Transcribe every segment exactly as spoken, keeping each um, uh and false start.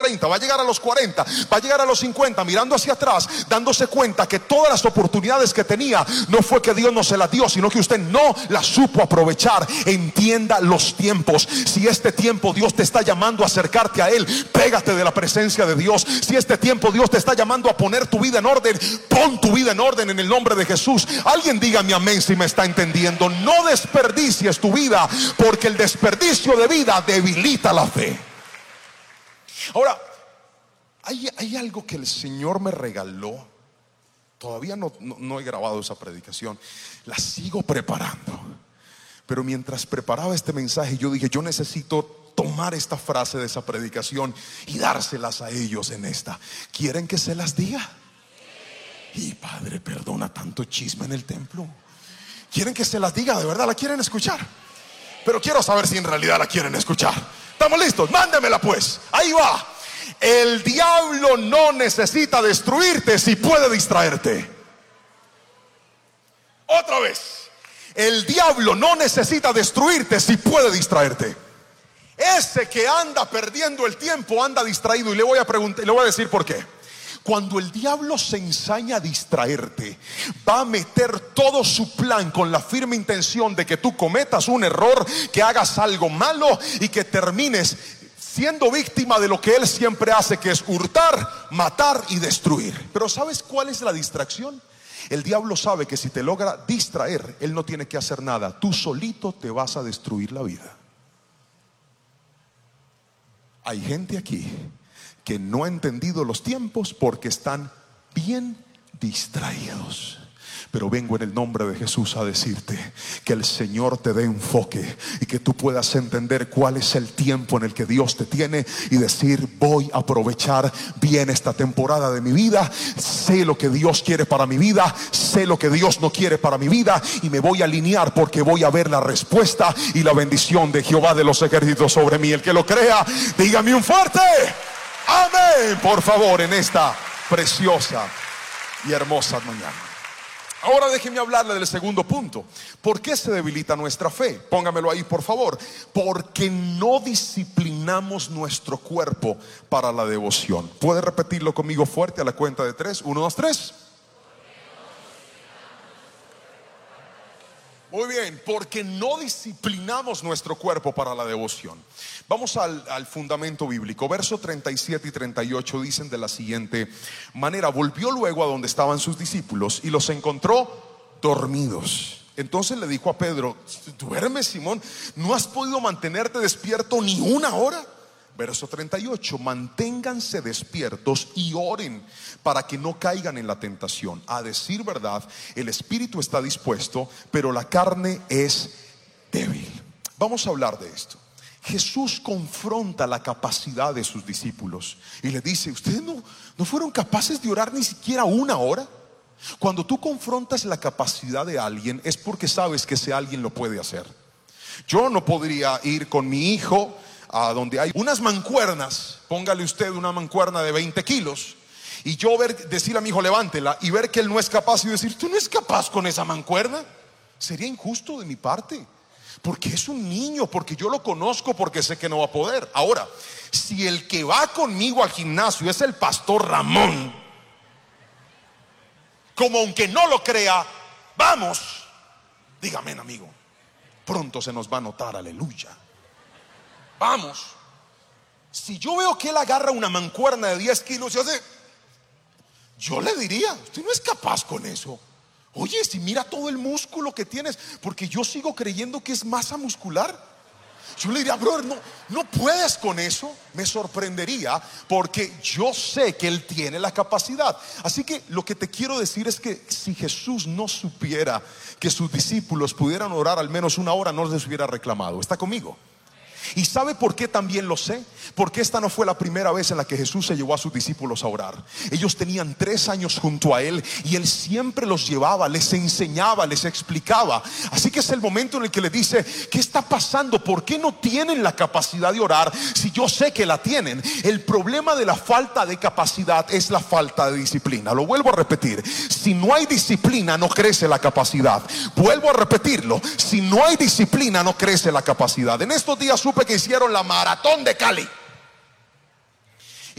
treinta, va a llegar a los cuarenta, va a llegar a los cincuenta, mirando hacia atrás, dándose cuenta que todas las oportunidades que tenía no fue que Dios no se las dio, sino que usted no las supo aprovechar. Entienda los tiempos. Si este tiempo Dios te está llamando a acercarte a Él, pégate de la presencia de Dios. Si este tiempo Dios te está llamando a poner tu vida en orden, pon tu vida en orden en el nombre de Jesús. Alguien dígame amén si me está entendiendo. No desperdicies tu vida, porque el desperdicio de vida debilita la fe. Ahora, hay, hay algo que el Señor me regaló. Todavía no, no, no he grabado esa predicación, la sigo preparando. Pero mientras preparaba este mensaje, yo dije, yo necesito tomar esta frase de esa predicación y dárselas a ellos en esta. ¿Quieren que se las diga? Y Padre, perdona tanto chisme en el templo. ¿Quieren que se las diga? ¿De verdad la quieren escuchar? Pero quiero saber si en realidad la quieren escuchar. ¿Estamos listos? Mándemela pues. Ahí va. El diablo no necesita destruirte si puede distraerte. Otra vez. El diablo no necesita destruirte si puede distraerte. Ese que anda perdiendo el tiempo anda distraído. Y le voy a preguntar, le voy a decir por qué. Cuando el diablo se ensaña a distraerte, va a meter todo su plan con la firme intención de que tú cometas un error, que hagas algo malo y que termines siendo víctima de lo que él siempre hace, que es hurtar, matar y destruir. Pero ¿sabes cuál es la distracción? El diablo sabe que si te logra distraer, él no tiene que hacer nada. Tú solito te vas a destruir la vida. Hay gente aquí que no ha entendido los tiempos porque están bien distraídos. Pero vengo en el nombre de Jesús a decirte que el Señor te dé enfoque y que tú puedas entender cuál es el tiempo en el que Dios te tiene y decir, voy a aprovechar bien esta temporada de mi vida. Sé lo que Dios quiere para mi vida, sé lo que Dios no quiere para mi vida, y me voy a alinear porque voy a ver la respuesta y la bendición de Jehová de los ejércitos sobre mí. El que lo crea, dígame un fuerte amén, por favor, en esta preciosa y hermosa mañana. Ahora déjeme hablarle del segundo punto. ¿Por qué se debilita nuestra fe? Póngamelo ahí, por favor. Porque no disciplinamos nuestro cuerpo para la devoción. ¿Puede repetirlo conmigo fuerte a la cuenta de tres? Uno, dos, tres. Muy bien, porque no disciplinamos nuestro cuerpo para la devoción. Vamos al, al fundamento bíblico. Verso treinta y siete y treinta y ocho dicen de la siguiente manera: volvió luego a donde estaban sus discípulos y los encontró dormidos. Entonces le dijo a Pedro: ¿duermes, Simón? ¿No has podido mantenerte despierto ni una hora? Verso treinta y ocho: manténganse despiertos y oren para que no caigan en la tentación. A decir verdad, el espíritu está dispuesto, pero la carne es débil. Vamos a hablar de esto. Jesús confronta la capacidad de sus discípulos y le dice: ¿ustedes no, no fueron capaces de orar ni siquiera una hora? Cuando tú confrontas la capacidad de alguien, es porque sabes que ese alguien lo puede hacer. Yo no podría ir con mi hijo a donde hay unas mancuernas, póngale usted una mancuerna de veinte kilos, y yo ver, decirle a mi hijo levántela, y ver que él no es capaz y decir: tú no es capaz con esa mancuerna. Sería injusto de mi parte, porque es un niño, porque yo lo conozco, porque sé que no va a poder. Ahora, si el que va conmigo al gimnasio es el pastor Ramón, como aunque no lo crea, vamos, dígame, amigo, pronto se nos va a notar, aleluya. Vamos. Si yo veo que él agarra una mancuerna de diez kilos y hace, yo le diría: usted no es capaz con eso. Oye, si mira todo el músculo que tienes, porque yo sigo creyendo que es masa muscular. Yo le diría: brother, no, no puedes con eso. Me sorprendería, porque yo sé que él tiene la capacidad. Así que lo que te quiero decir es que si Jesús no supiera que sus discípulos pudieran orar al menos una hora, no les hubiera reclamado. ¿Está conmigo? ¿Y sabe por qué también lo sé? Porque esta no fue la primera vez en la que Jesús se llevó a sus discípulos a orar. Ellos tenían tres años junto a Él y Él siempre los llevaba, les enseñaba, les explicaba. Así que es el momento en el que le dice: ¿qué está pasando? ¿Por qué no tienen la capacidad de orar si yo sé que la tienen? El problema de la falta de capacidad es la falta de disciplina. Lo vuelvo a repetir: si no hay disciplina, no crece la capacidad. Vuelvo a repetirlo: si no hay disciplina, no crece la capacidad. En estos días supe que hicieron la maratón de Cali.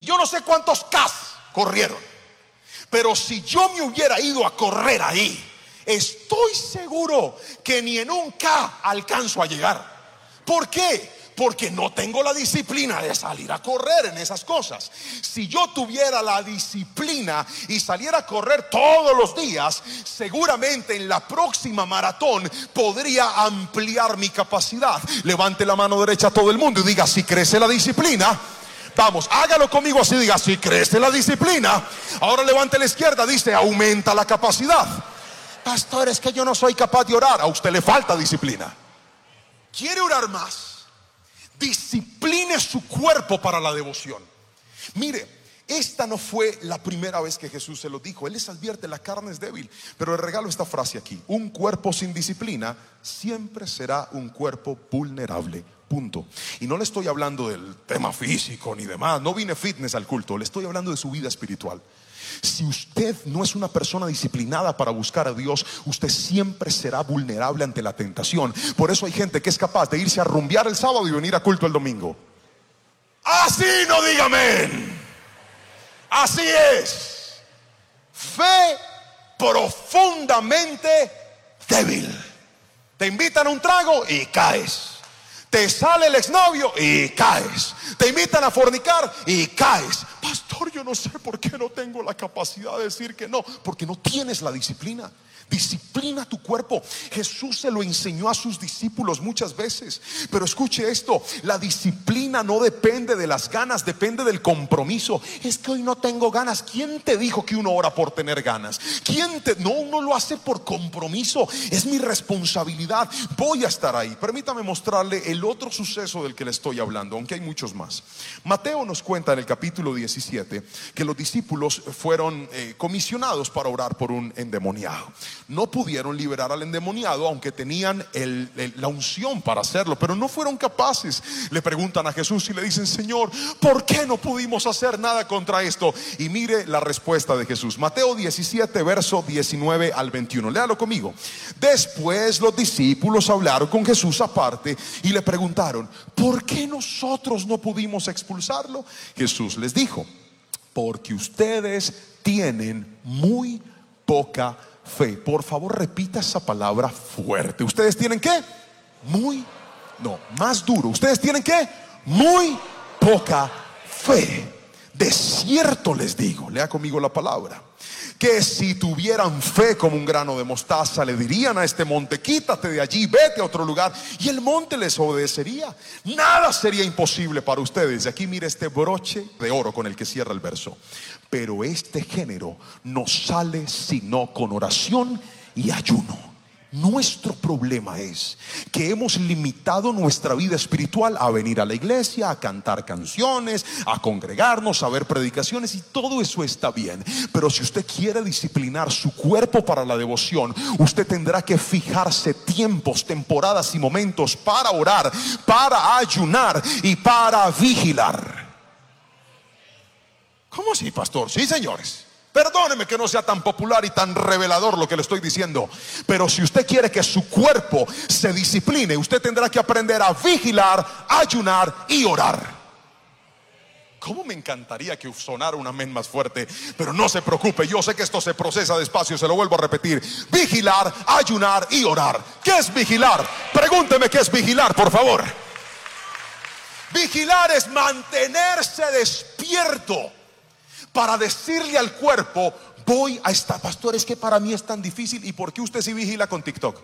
Yo no sé cuántos K corrieron, pero si yo me hubiera ido a correr ahí, estoy seguro que ni en un K alcanzo a llegar. ¿Por qué? Porque no tengo la disciplina de salir a correr en esas cosas. Si yo tuviera la disciplina y saliera a correr todos los días, seguramente en la próxima maratón podría ampliar mi capacidad. Levante la mano derecha a todo el mundo y diga: si crece la disciplina. Vamos, hágalo conmigo así, diga: si crece la disciplina. Ahora levante la izquierda, dice: aumenta la capacidad. Pastor, es que yo no soy capaz de orar. A usted le falta disciplina. ¿Quiere orar más? Discipline su cuerpo para la devoción. Mire, esta no fue la primera vez que Jesús se lo dijo. Él les advierte: la carne es débil. Pero le regalo esta frase aquí: un cuerpo sin disciplina siempre será un cuerpo vulnerable. Punto. Y no le estoy hablando del tema físico ni demás. No vine fitness al culto. Le estoy hablando de su vida espiritual. Si usted no es una persona disciplinada para buscar a Dios, usted siempre será vulnerable ante la tentación. Por eso hay gente que es capaz de irse a rumbear el sábado y venir a culto el domingo. Así no diga amén. Así es. Fe profundamente débil. Te invitan a un trago y caes. Te sale el exnovio y caes. Te invitan a fornicar y caes. Pastor, yo no sé por qué no tengo la capacidad de decir que no. Porque no tienes la disciplina. Disciplina tu cuerpo. Jesús se lo enseñó a sus discípulos muchas veces. Pero escuche esto: la disciplina no depende de las ganas, depende del compromiso. Es que hoy no tengo ganas. ¿Quién te dijo que uno ora por tener ganas? ¿Quién te? No, uno lo hace por compromiso. Es mi responsabilidad. Voy a estar ahí. Permítame mostrarle el otro suceso del que le estoy hablando, aunque hay muchos más. Mateo nos cuenta en el capítulo diecisiete que los discípulos fueron eh, comisionados para orar por un endemoniado. No pudieron liberar al endemoniado, aunque tenían el, el, la unción para hacerlo, pero no fueron capaces. Le preguntan a Jesús y le dicen: Señor, ¿por qué no pudimos hacer nada contra esto? Y mire la respuesta de Jesús. Mateo diecisiete, verso diecinueve al veintiuno. Léalo conmigo. Después los discípulos hablaron con Jesús aparte y le preguntaron: ¿por qué nosotros no pudimos expulsarlo? Jesús les dijo: porque ustedes tienen muy poca fe. Por favor, repita esa palabra fuerte. ¿Ustedes tienen qué? Muy, no, más duro. ¿Ustedes tienen qué? Muy poca fe. De cierto les digo, lea conmigo la palabra, que si tuvieran fe como un grano de mostaza, le dirían a este monte: quítate de allí, vete a otro lugar, y el monte les obedecería. Nada sería imposible para ustedes. Y aquí mire este broche de oro con el que cierra el verso: pero este género no sale sino con oración y ayuno. Nuestro problema es que hemos limitado nuestra vida espiritual a venir a la iglesia, a cantar canciones, a congregarnos, a ver predicaciones, y todo eso está bien. Pero si usted quiere disciplinar su cuerpo para la devoción, usted tendrá que fijarse tiempos, temporadas y momentos para orar, para ayunar y para vigilar. ¿Cómo así, pastor? Sí, señores. Perdóneme que no sea tan popular y tan revelador lo que le estoy diciendo, pero si usted quiere que su cuerpo se discipline, usted tendrá que aprender a vigilar, ayunar y orar. ¿Cómo me encantaría que sonara un amén más fuerte? Pero no se preocupe, yo sé que esto se procesa despacio. Se lo vuelvo a repetir: vigilar, ayunar y orar. ¿Qué es vigilar? Pregúnteme qué es vigilar, por favor. Vigilar es mantenerse despierto para decirle al cuerpo: voy a estar. Pastor, es que para mí es tan difícil. ¿Y por qué usted sí vigila con TikTok?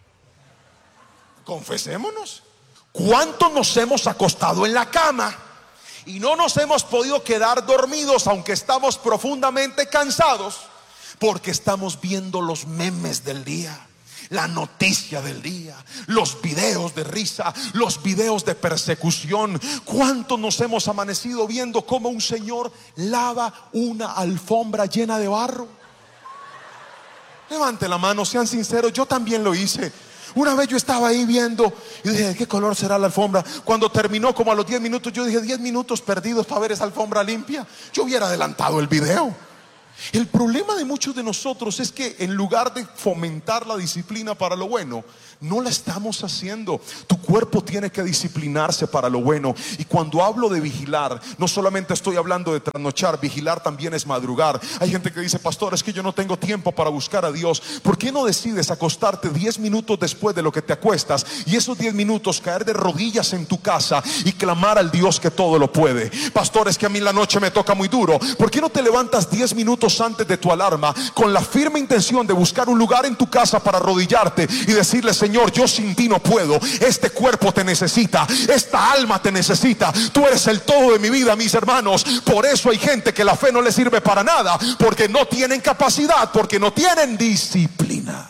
Confesémonos. ¿Cuánto nos hemos acostado en la cama y no nos hemos podido quedar dormidos, aunque estamos profundamente cansados, porque estamos viendo los memes del día, la noticia del día, los videos de risa, los videos de persecución? ¿Cuánto nos hemos amanecido viendo cómo un señor lava una alfombra llena de barro? Levante la mano, sean sinceros. Yo también lo hice. Una vez yo estaba ahí viendo y dije: ¿de qué color será la alfombra? Cuando terminó, como a los diez minutos, yo dije: diez minutos perdidos para ver esa alfombra limpia. Yo hubiera adelantado el video. El problema de muchos de nosotros es que en lugar de fomentar la disciplina para lo bueno, no la estamos haciendo. Tu cuerpo tiene que disciplinarse para lo bueno. Y cuando hablo de vigilar, no solamente estoy hablando de trasnochar. Vigilar también es madrugar. Hay gente que dice: pastor, es que yo no tengo tiempo para buscar a Dios. ¿Por qué no decides acostarte diez minutos después de lo que te acuestas, y esos diez minutos caer de rodillas en tu casa y clamar al Dios que todo lo puede? Pastor, es que a mí la noche me toca muy duro. ¿Por qué no te levantas diez minutos antes de tu alarma con la firme intención de buscar un lugar en tu casa para arrodillarte y decirle: Señor, yo sin ti no puedo, este cuerpo te necesita, esta alma te necesita, tú eres el todo de mi vida, mis hermanos? Por eso hay gente que la fe no le sirve para nada, porque no tienen capacidad, porque no tienen disciplina.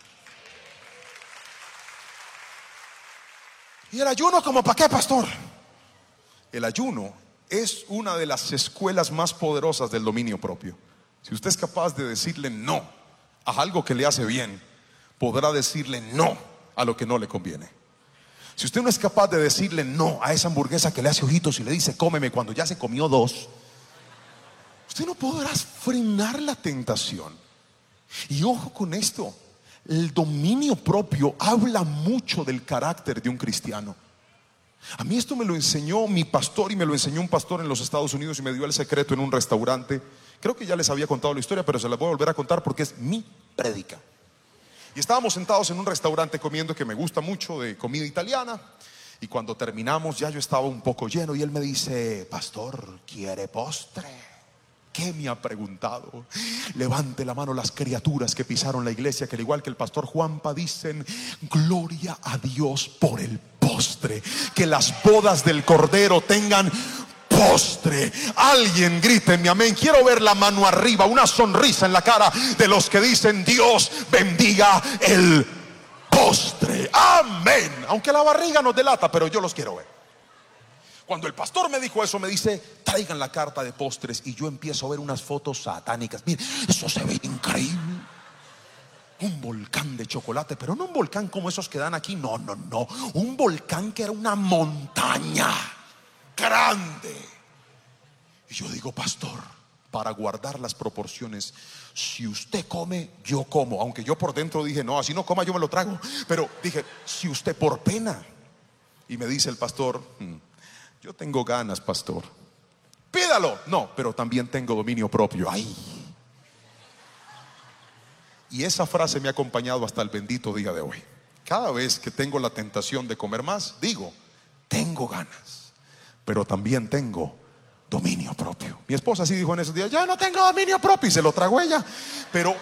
¿Y el ayuno como para qué, pastor? El ayuno es una de las escuelas más poderosas del dominio propio. Si usted es capaz de decirle no a algo que le hace bien, podrá decirle no a lo que no le conviene. Si usted no es capaz de decirle no a esa hamburguesa que le hace ojitos y le dice cómeme cuando ya se comió dos, usted no podrá frenar la tentación. Y ojo con esto, el dominio propio habla mucho del carácter de un cristiano. A mí esto me lo enseñó mi pastor, y me lo enseñó un pastor en los Estados Unidos, y me dio el secreto en un restaurante. Creo que ya les había contado la historia, pero se la voy a volver a contar porque es mi prédica. Y estábamos sentados en un restaurante comiendo, que me gusta mucho, de comida italiana. Y cuando terminamos ya yo estaba un poco lleno, y él me dice: pastor, ¿quiere postre? ¿Qué me ha preguntado? Levante la mano las criaturas que pisaron la iglesia, que al igual que el pastor Juanpa dicen: gloria a Dios por el postre. Que las bodas del Cordero tengan postre. Alguien grite mi amén. Quiero ver la mano arriba, una sonrisa en la cara de los que dicen: Dios bendiga el postre. Amén. Aunque la barriga nos delata, pero yo los quiero ver. Cuando el pastor me dijo eso, me dice: traigan la carta de postres. Y yo empiezo a ver unas fotos satánicas. Miren, eso se ve increíble. Un volcán de chocolate, pero no un volcán como esos que dan aquí. No, no, no. Un volcán que era una montaña grande. Y yo digo: pastor, para guardar las proporciones, si usted come, yo como. Aunque yo por dentro dije: no, así no coma, yo me lo trago. Pero dije: si usted por pena. Y me dice el pastor: hmm, yo tengo ganas, pastor. Pídalo. No, pero también tengo dominio propio. Ay. Y esa frase me ha acompañado hasta el bendito día de hoy. Cada vez que tengo la tentación de comer más, digo: tengo ganas, pero también tengo dominio propio. Mi esposa sí dijo en esos días: yo no tengo dominio propio, y se lo tragó ella. Pero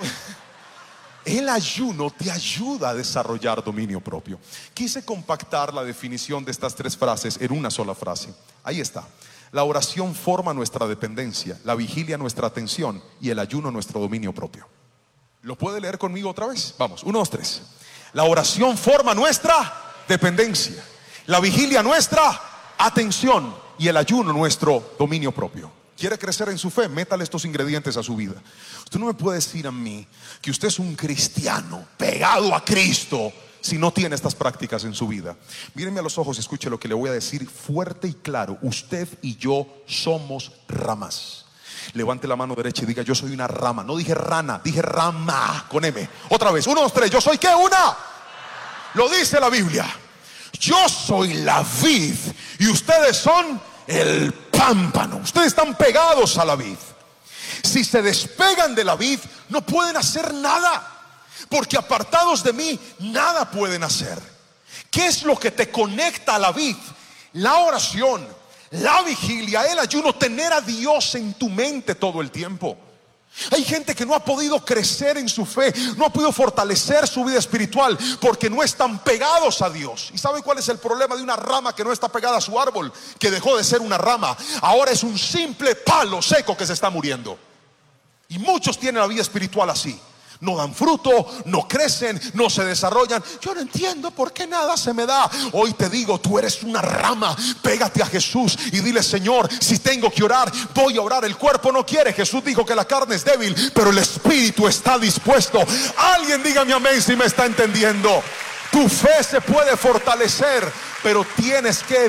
el ayuno te ayuda a desarrollar dominio propio. Quise compactar la definición de estas tres frases en una sola frase. Ahí está: la oración forma nuestra dependencia, la vigilia nuestra atención, y el ayuno nuestro dominio propio. ¿Lo puede leer conmigo otra vez? Vamos, uno, dos, tres. La oración forma nuestra dependencia, la vigilia nuestra atención, y el ayuno nuestro dominio propio. ¿Quiere crecer en su fe? Métale estos ingredientes a su vida. Usted no me puede decir a mí que usted es un cristiano pegado a Cristo si no tiene estas prácticas en su vida. Mírenme a los ojos y escuche lo que le voy a decir fuerte y claro. Usted y yo somos ramas. Levante la mano derecha y diga: yo soy una rama. No dije rana, dije rama con M. Otra vez, uno, dos, tres. ¿Yo soy qué? Una. Lo dice la Biblia. Yo soy la vid y ustedes son el pámpano. Ustedes están pegados a la vid. Si se despegan de la vid, no pueden hacer nada, porque apartados de mí nada pueden hacer. ¿Qué es lo que te conecta a la vid? La oración, la vigilia, el ayuno, tener a Dios en tu mente todo el tiempo. Hay gente que no ha podido crecer en su fe, no ha podido fortalecer su vida espiritual porque no están pegados a Dios. ¿Y sabe cuál es el problema de una rama que no está pegada a su árbol? Que dejó de ser una rama, ahora es un simple palo seco que se está muriendo. Y muchos tienen la vida espiritual así. No dan fruto, no crecen, no se desarrollan. Yo no entiendo por qué nada se me da. Hoy te digo: tú eres una rama. Pégate a Jesús y dile: Señor, si tengo que orar, voy a orar. El cuerpo no quiere. Jesús dijo que la carne es débil, pero el espíritu está dispuesto. Alguien dígame amén si me está entendiendo. Tu fe se puede fortalecer, pero tienes que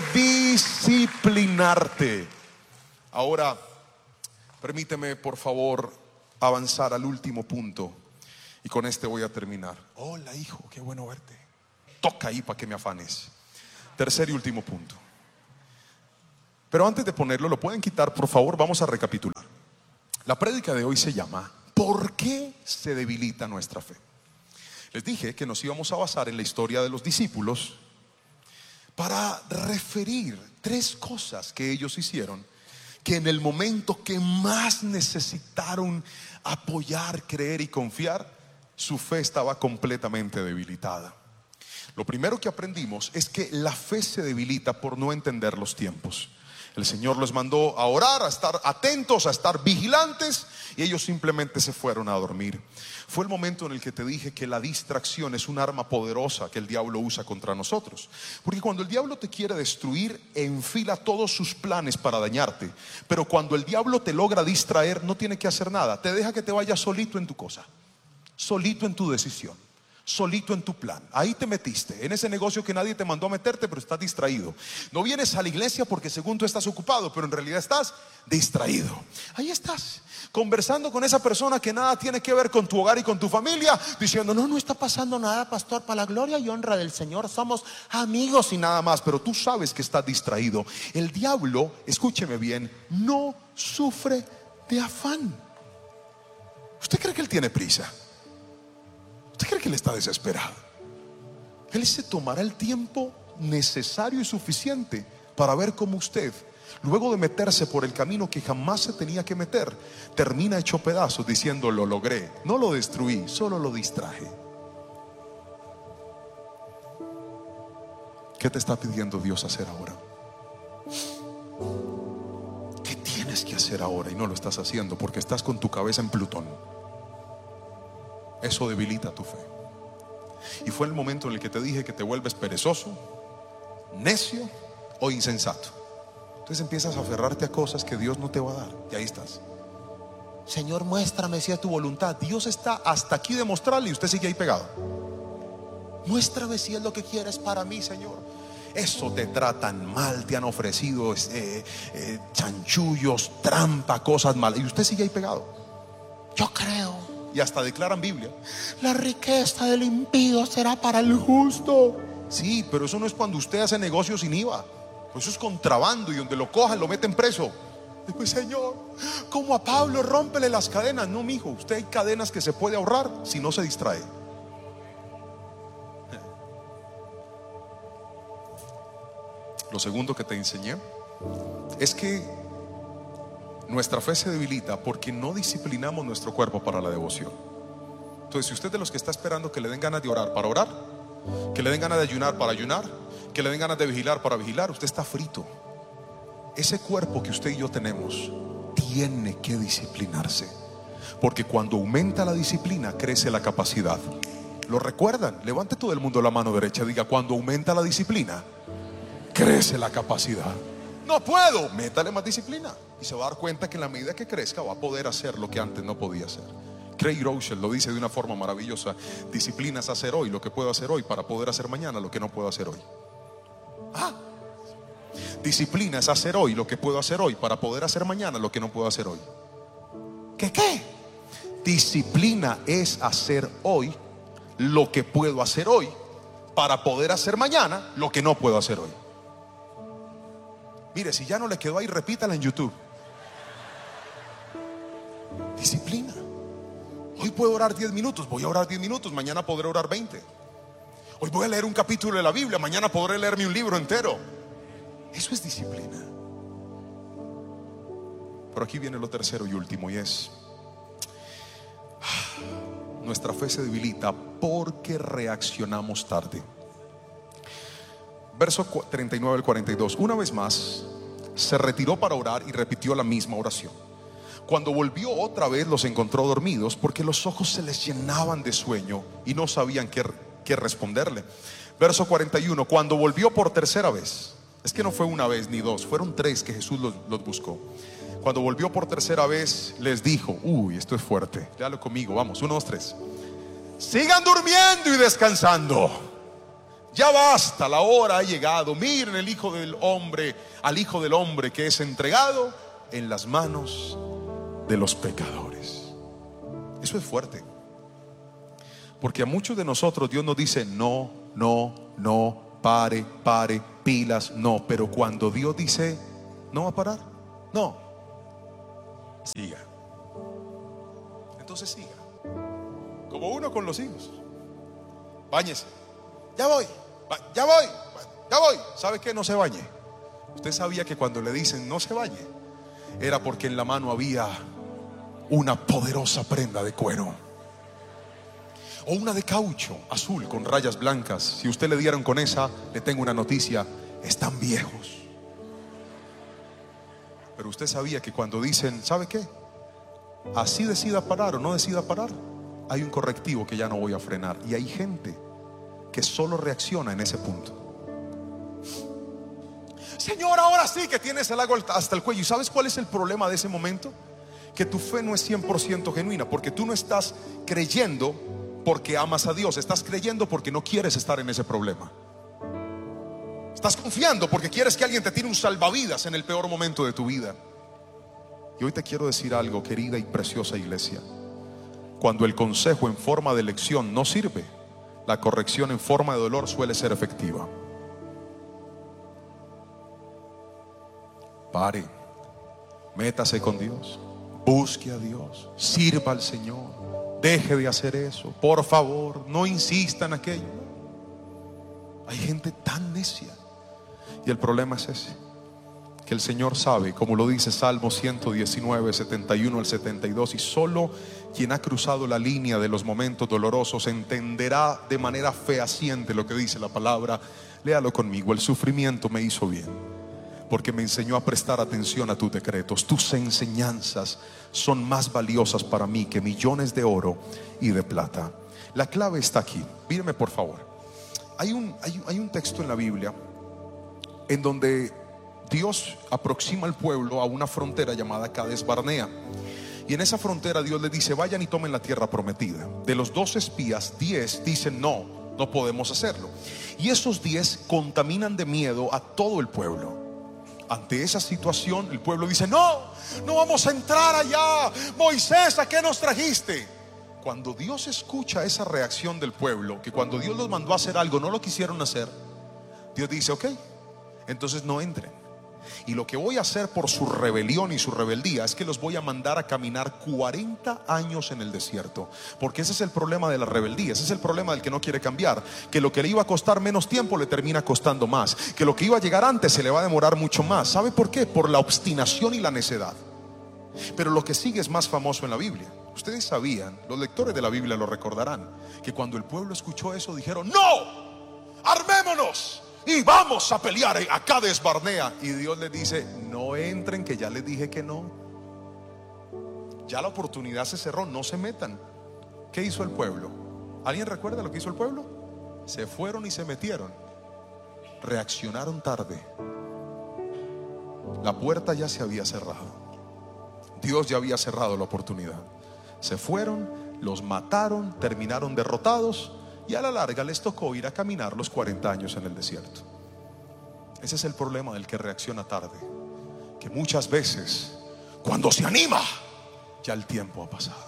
disciplinarte. Ahora, permíteme por favor avanzar al último punto, y con este voy a terminar. Hola, hijo, qué bueno verte. toca ahí para que me afanes. Tercer y último punto. Pero antes de ponerlo, lo pueden quitar, por favor. Vamos a recapitular. La prédica de hoy se llama ¿por qué se debilita nuestra fe? Les dije que nos íbamos a basar en la historia de los discípulos para referir tres cosas que ellos hicieron, que en el momento que más necesitaron apoyar, creer y confiar, su fe estaba completamente debilitada. Lo primero que aprendimos es que la fe se debilita por no entender los tiempos. El Señor los mandó a orar, a estar atentos, a estar vigilantes, y ellos simplemente se fueron a dormir. Fue el momento en el que te dije que la distracción es un arma poderosa que el diablo usa contra nosotros. Porque cuando el diablo te quiere destruir, enfila todos sus planes para dañarte. Pero cuando el diablo te logra distraer, no tiene que hacer nada. Te deja que te vayas solito en tu cosa, solito en tu decisión, solito en tu plan. Ahí te metiste, en ese negocio que nadie te mandó a meterte, pero estás distraído. No vienes a la iglesia porque según tú estás ocupado, pero en realidad estás distraído. Ahí estás, conversando con esa persona que nada tiene que ver con tu hogar y con tu familia, diciendo, no, no está pasando nada, pastor, para la gloria y honra del Señor somos amigos y nada más. Pero tú sabes que estás distraído. El diablo, escúcheme bien, no sufre de afán. ¿Usted cree que él tiene prisa? ¿Usted cree que él está desesperado? Él se tomará el tiempo necesario y suficiente para ver cómo usted, luego de meterse por el camino que jamás se tenía que meter, termina hecho pedazos diciendo, lo logré, no lo destruí, solo lo distraje. ¿Qué te está pidiendo Dios hacer ahora? ¿Qué tienes que hacer ahora y no lo estás haciendo porque estás con tu cabeza en Plutón? Eso debilita tu fe. Y fue el momento en el que te dije que te vuelves perezoso, necio o insensato. Entonces empiezas a aferrarte a cosas que Dios no te va a dar. Y ahí estás. Señor, muéstrame si es tu voluntad. Dios está hasta aquí de mostrarle y usted sigue ahí pegado. Muéstrame si es lo que quieres para mí, Señor. Eso te tratan mal, te han ofrecido eh, eh, chanchullos, trampa, cosas malas, y usted sigue ahí pegado. Yo creo. Y hasta declaran Biblia, la riqueza del impío será para el justo. Sí, pero eso no es cuando usted hace negocios sin I V A. Eso es contrabando y donde lo cojan lo meten preso. Después, Señor, como a Pablo, rómpele las cadenas. No, mijo, usted hay cadenas que se puede ahorrar si no se distrae. Lo segundo que te enseñé es que nuestra fe se debilita porque no disciplinamos nuestro cuerpo para la devoción. Entonces, si usted es de los que está esperando que le den ganas de orar para orar, que le den ganas de ayunar para ayunar, que le den ganas de vigilar para vigilar, usted está frito. Ese cuerpo que usted y yo tenemos tiene que disciplinarse, porque cuando aumenta la disciplina crece la capacidad. ¿Lo recuerdan? Levante todo el mundo la mano derecha, diga, cuando aumenta la disciplina crece la capacidad. No puedo, métale más disciplina y se va a dar cuenta que en la medida que crezca va a poder hacer lo que antes no podía hacer. Craig Rochelle lo dice de una forma maravillosa: disciplina es hacer hoy lo que puedo hacer hoy para poder hacer mañana lo que no puedo hacer hoy. Ah, disciplina es hacer hoy lo que puedo hacer hoy para poder hacer mañana lo que no puedo hacer hoy. ¿Qué qué? Disciplina es hacer hoy lo que puedo hacer hoy para poder hacer mañana lo que no puedo hacer hoy. Mire, si ya no le quedó ahí, repítala en YouTube. Disciplina. Hoy puedo orar diez minutos, voy a orar diez minutos, mañana podré orar veinte. Hoy voy a leer un capítulo de la Biblia, mañana podré leerme un libro entero. Eso es disciplina. Pero aquí viene lo tercero y último, y es: nuestra fe se debilita porque reaccionamos tarde. Verso treinta y nueve al cuarenta y dos. Una vez más se retiró para orar y repitió la misma oración. Cuando volvió otra vez los encontró dormidos, porque los ojos se les llenaban de sueño y no sabían qué, qué responderle. Verso cuarenta y uno. Cuando volvió por tercera vez, es que no fue una vez ni dos, fueron tres que Jesús los, los buscó. Cuando volvió por tercera vez les dijo, uy, esto es fuerte, léalo conmigo, vamos, uno, dos, tres. Sigan durmiendo y descansando. Ya basta, la hora ha llegado. Miren el hijo del hombre, al hijo del hombre que es entregado en las manos de los pecadores. Eso es fuerte, porque a muchos de nosotros Dios nos dice, no no, no, pare, pare, pilas, no. Pero cuando Dios dice, no va a parar, no, siga. Entonces siga. Como uno con los hijos. Báñese. Ya voy, ya voy, ya voy. ¿Sabe qué? No se bañe. Usted sabía que cuando le dicen no se bañe, era porque en la mano había una poderosa prenda de cuero, o una de caucho azul con rayas blancas. Si usted le dieron con esa, le tengo una noticia: están viejos. Pero usted sabía que cuando dicen, ¿sabe qué? Así decida parar o no decida parar, hay un correctivo que ya no voy a frenar. Y hay gente que solo reacciona en ese punto. Señor, ahora sí que tienes el agua hasta el cuello. ¿Y sabes cuál es el problema de ese momento? Que tu fe no es cien por ciento genuina, porque tú no estás creyendo porque amas a Dios. Estás creyendo porque no quieres estar en ese problema. Estás confiando porque quieres que alguien te tire un salvavidas en el peor momento de tu vida. Y hoy te quiero decir algo, querida y preciosa iglesia. Cuando el consejo en forma de lección no sirve, la corrección en forma de dolor suele ser efectiva. Pare, métase con Dios, busque a Dios, sirva al Señor, deje de hacer eso, por favor, no insista en aquello. Hay gente tan necia. Y el problema es ese, que el Señor sabe, como lo dice Salmo ciento diecinueve, setenta y uno al setenta y dos, y solo quien ha cruzado la línea de los momentos dolorosos entenderá de manera fehaciente lo que dice la palabra. Léalo conmigo: el sufrimiento me hizo bien, porque me enseñó a prestar atención a tus decretos. Tus enseñanzas son más valiosas para mí que millones de oro y de plata. La clave está aquí. Míreme por favor. Hay un, hay, hay un texto en la Biblia en donde Dios aproxima al pueblo a una frontera llamada Cades Barnea. Y en esa frontera Dios le dice: vayan y tomen la tierra prometida. De los dos espías, diez dicen no, no podemos hacerlo. Y esos diez contaminan de miedo a todo el pueblo. Ante esa situación, el pueblo dice: no, no vamos a entrar allá. Moisés, ¿a qué nos trajiste? Cuando Dios escucha esa reacción del pueblo, que cuando Dios los mandó a hacer algo no lo quisieron hacer, Dios dice: ok, entonces no entren. Y lo que voy a hacer por su rebelión y su rebeldía es que los voy a mandar a caminar cuarenta años en el desierto. Porque ese es el problema de la rebeldía. Ese es el problema del que no quiere cambiar. Que lo que le iba a costar menos tiempo le termina costando más. Que lo que iba a llegar antes se le va a demorar mucho más. ¿Sabe por qué? Por la obstinación y la necedad. Pero lo que sigue es más famoso en la Biblia. Ustedes sabían, los lectores de la Biblia lo recordarán, que cuando el pueblo escuchó eso dijeron: ¡no! ¡Armémonos! Y vamos a pelear a Cades Barnea. Y Dios les dice: no entren, que ya les dije que no. Ya la oportunidad se cerró, no se metan. ¿Qué hizo el pueblo? ¿Alguien recuerda lo que hizo el pueblo? Se fueron y se metieron. Reaccionaron tarde. La puerta ya se había cerrado. Dios ya había cerrado la oportunidad. Se fueron, los mataron, terminaron derrotados. Y a la larga les tocó ir a caminar los cuarenta años en el desierto. Ese es el problema del que reacciona tarde, que muchas veces cuando se anima ya el tiempo ha pasado.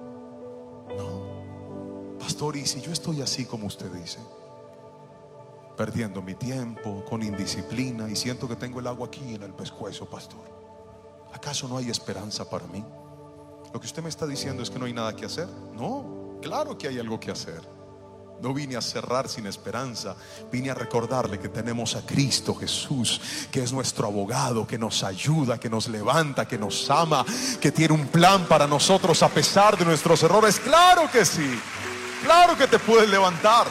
No, pastor, y si yo estoy así como usted dice, perdiendo mi tiempo, con indisciplina, y siento que tengo el agua aquí en el pescuezo, pastor, ¿acaso no hay esperanza para mí? Lo que usted me está diciendo es que no hay nada que hacer. No, claro que hay algo que hacer. No vine a cerrar sin esperanza, vine a recordarle que tenemos a Cristo Jesús, que es nuestro abogado, que nos ayuda, que nos levanta, que nos ama, que tiene un plan para nosotros a pesar de nuestros errores. Claro que sí, claro que te puedes levantar.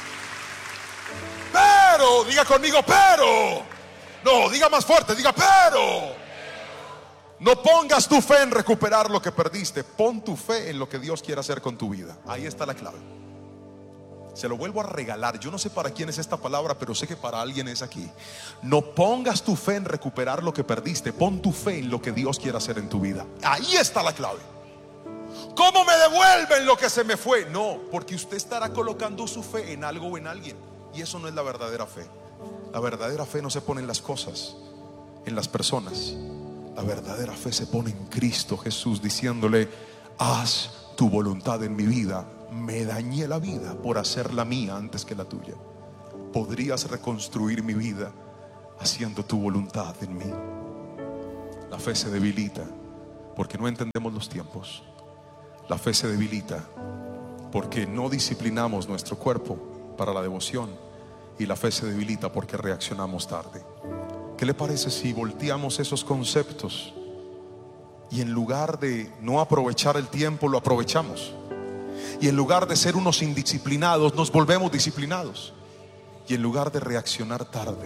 Pero, diga conmigo, pero. No, diga más fuerte, diga pero. No pongas tu fe en recuperar lo que perdiste, pon tu fe en lo que Dios quiere hacer con tu vida. Ahí está la clave. Se lo vuelvo a regalar. Yo no sé para quién es esta palabra, pero sé que para alguien es aquí. No pongas tu fe en recuperar lo que perdiste, pon tu fe en lo que Dios quiere hacer en tu vida. Ahí está la clave. ¿Cómo me devuelven lo que se me fue? No, porque usted estará colocando su fe en algo o en alguien, y eso no es la verdadera fe. La verdadera fe no se pone en las cosas, en las personas. La verdadera fe se pone en Cristo Jesús, diciéndole: haz tu voluntad en mi vida. Me dañé la vida por hacer la mía antes que la tuya. podrías reconstruir mi vida haciendo tu voluntad en mí. La fe se debilita porque no entendemos los tiempos. La fe se debilita porque no disciplinamos nuestro cuerpo para la devoción. Y la fe se debilita porque reaccionamos tarde. ¿Qué le parece si volteamos esos conceptos y en lugar de no aprovechar el tiempo, lo aprovechamos? Y en lugar de ser unos indisciplinados, nos volvemos disciplinados. Y en lugar de reaccionar tarde,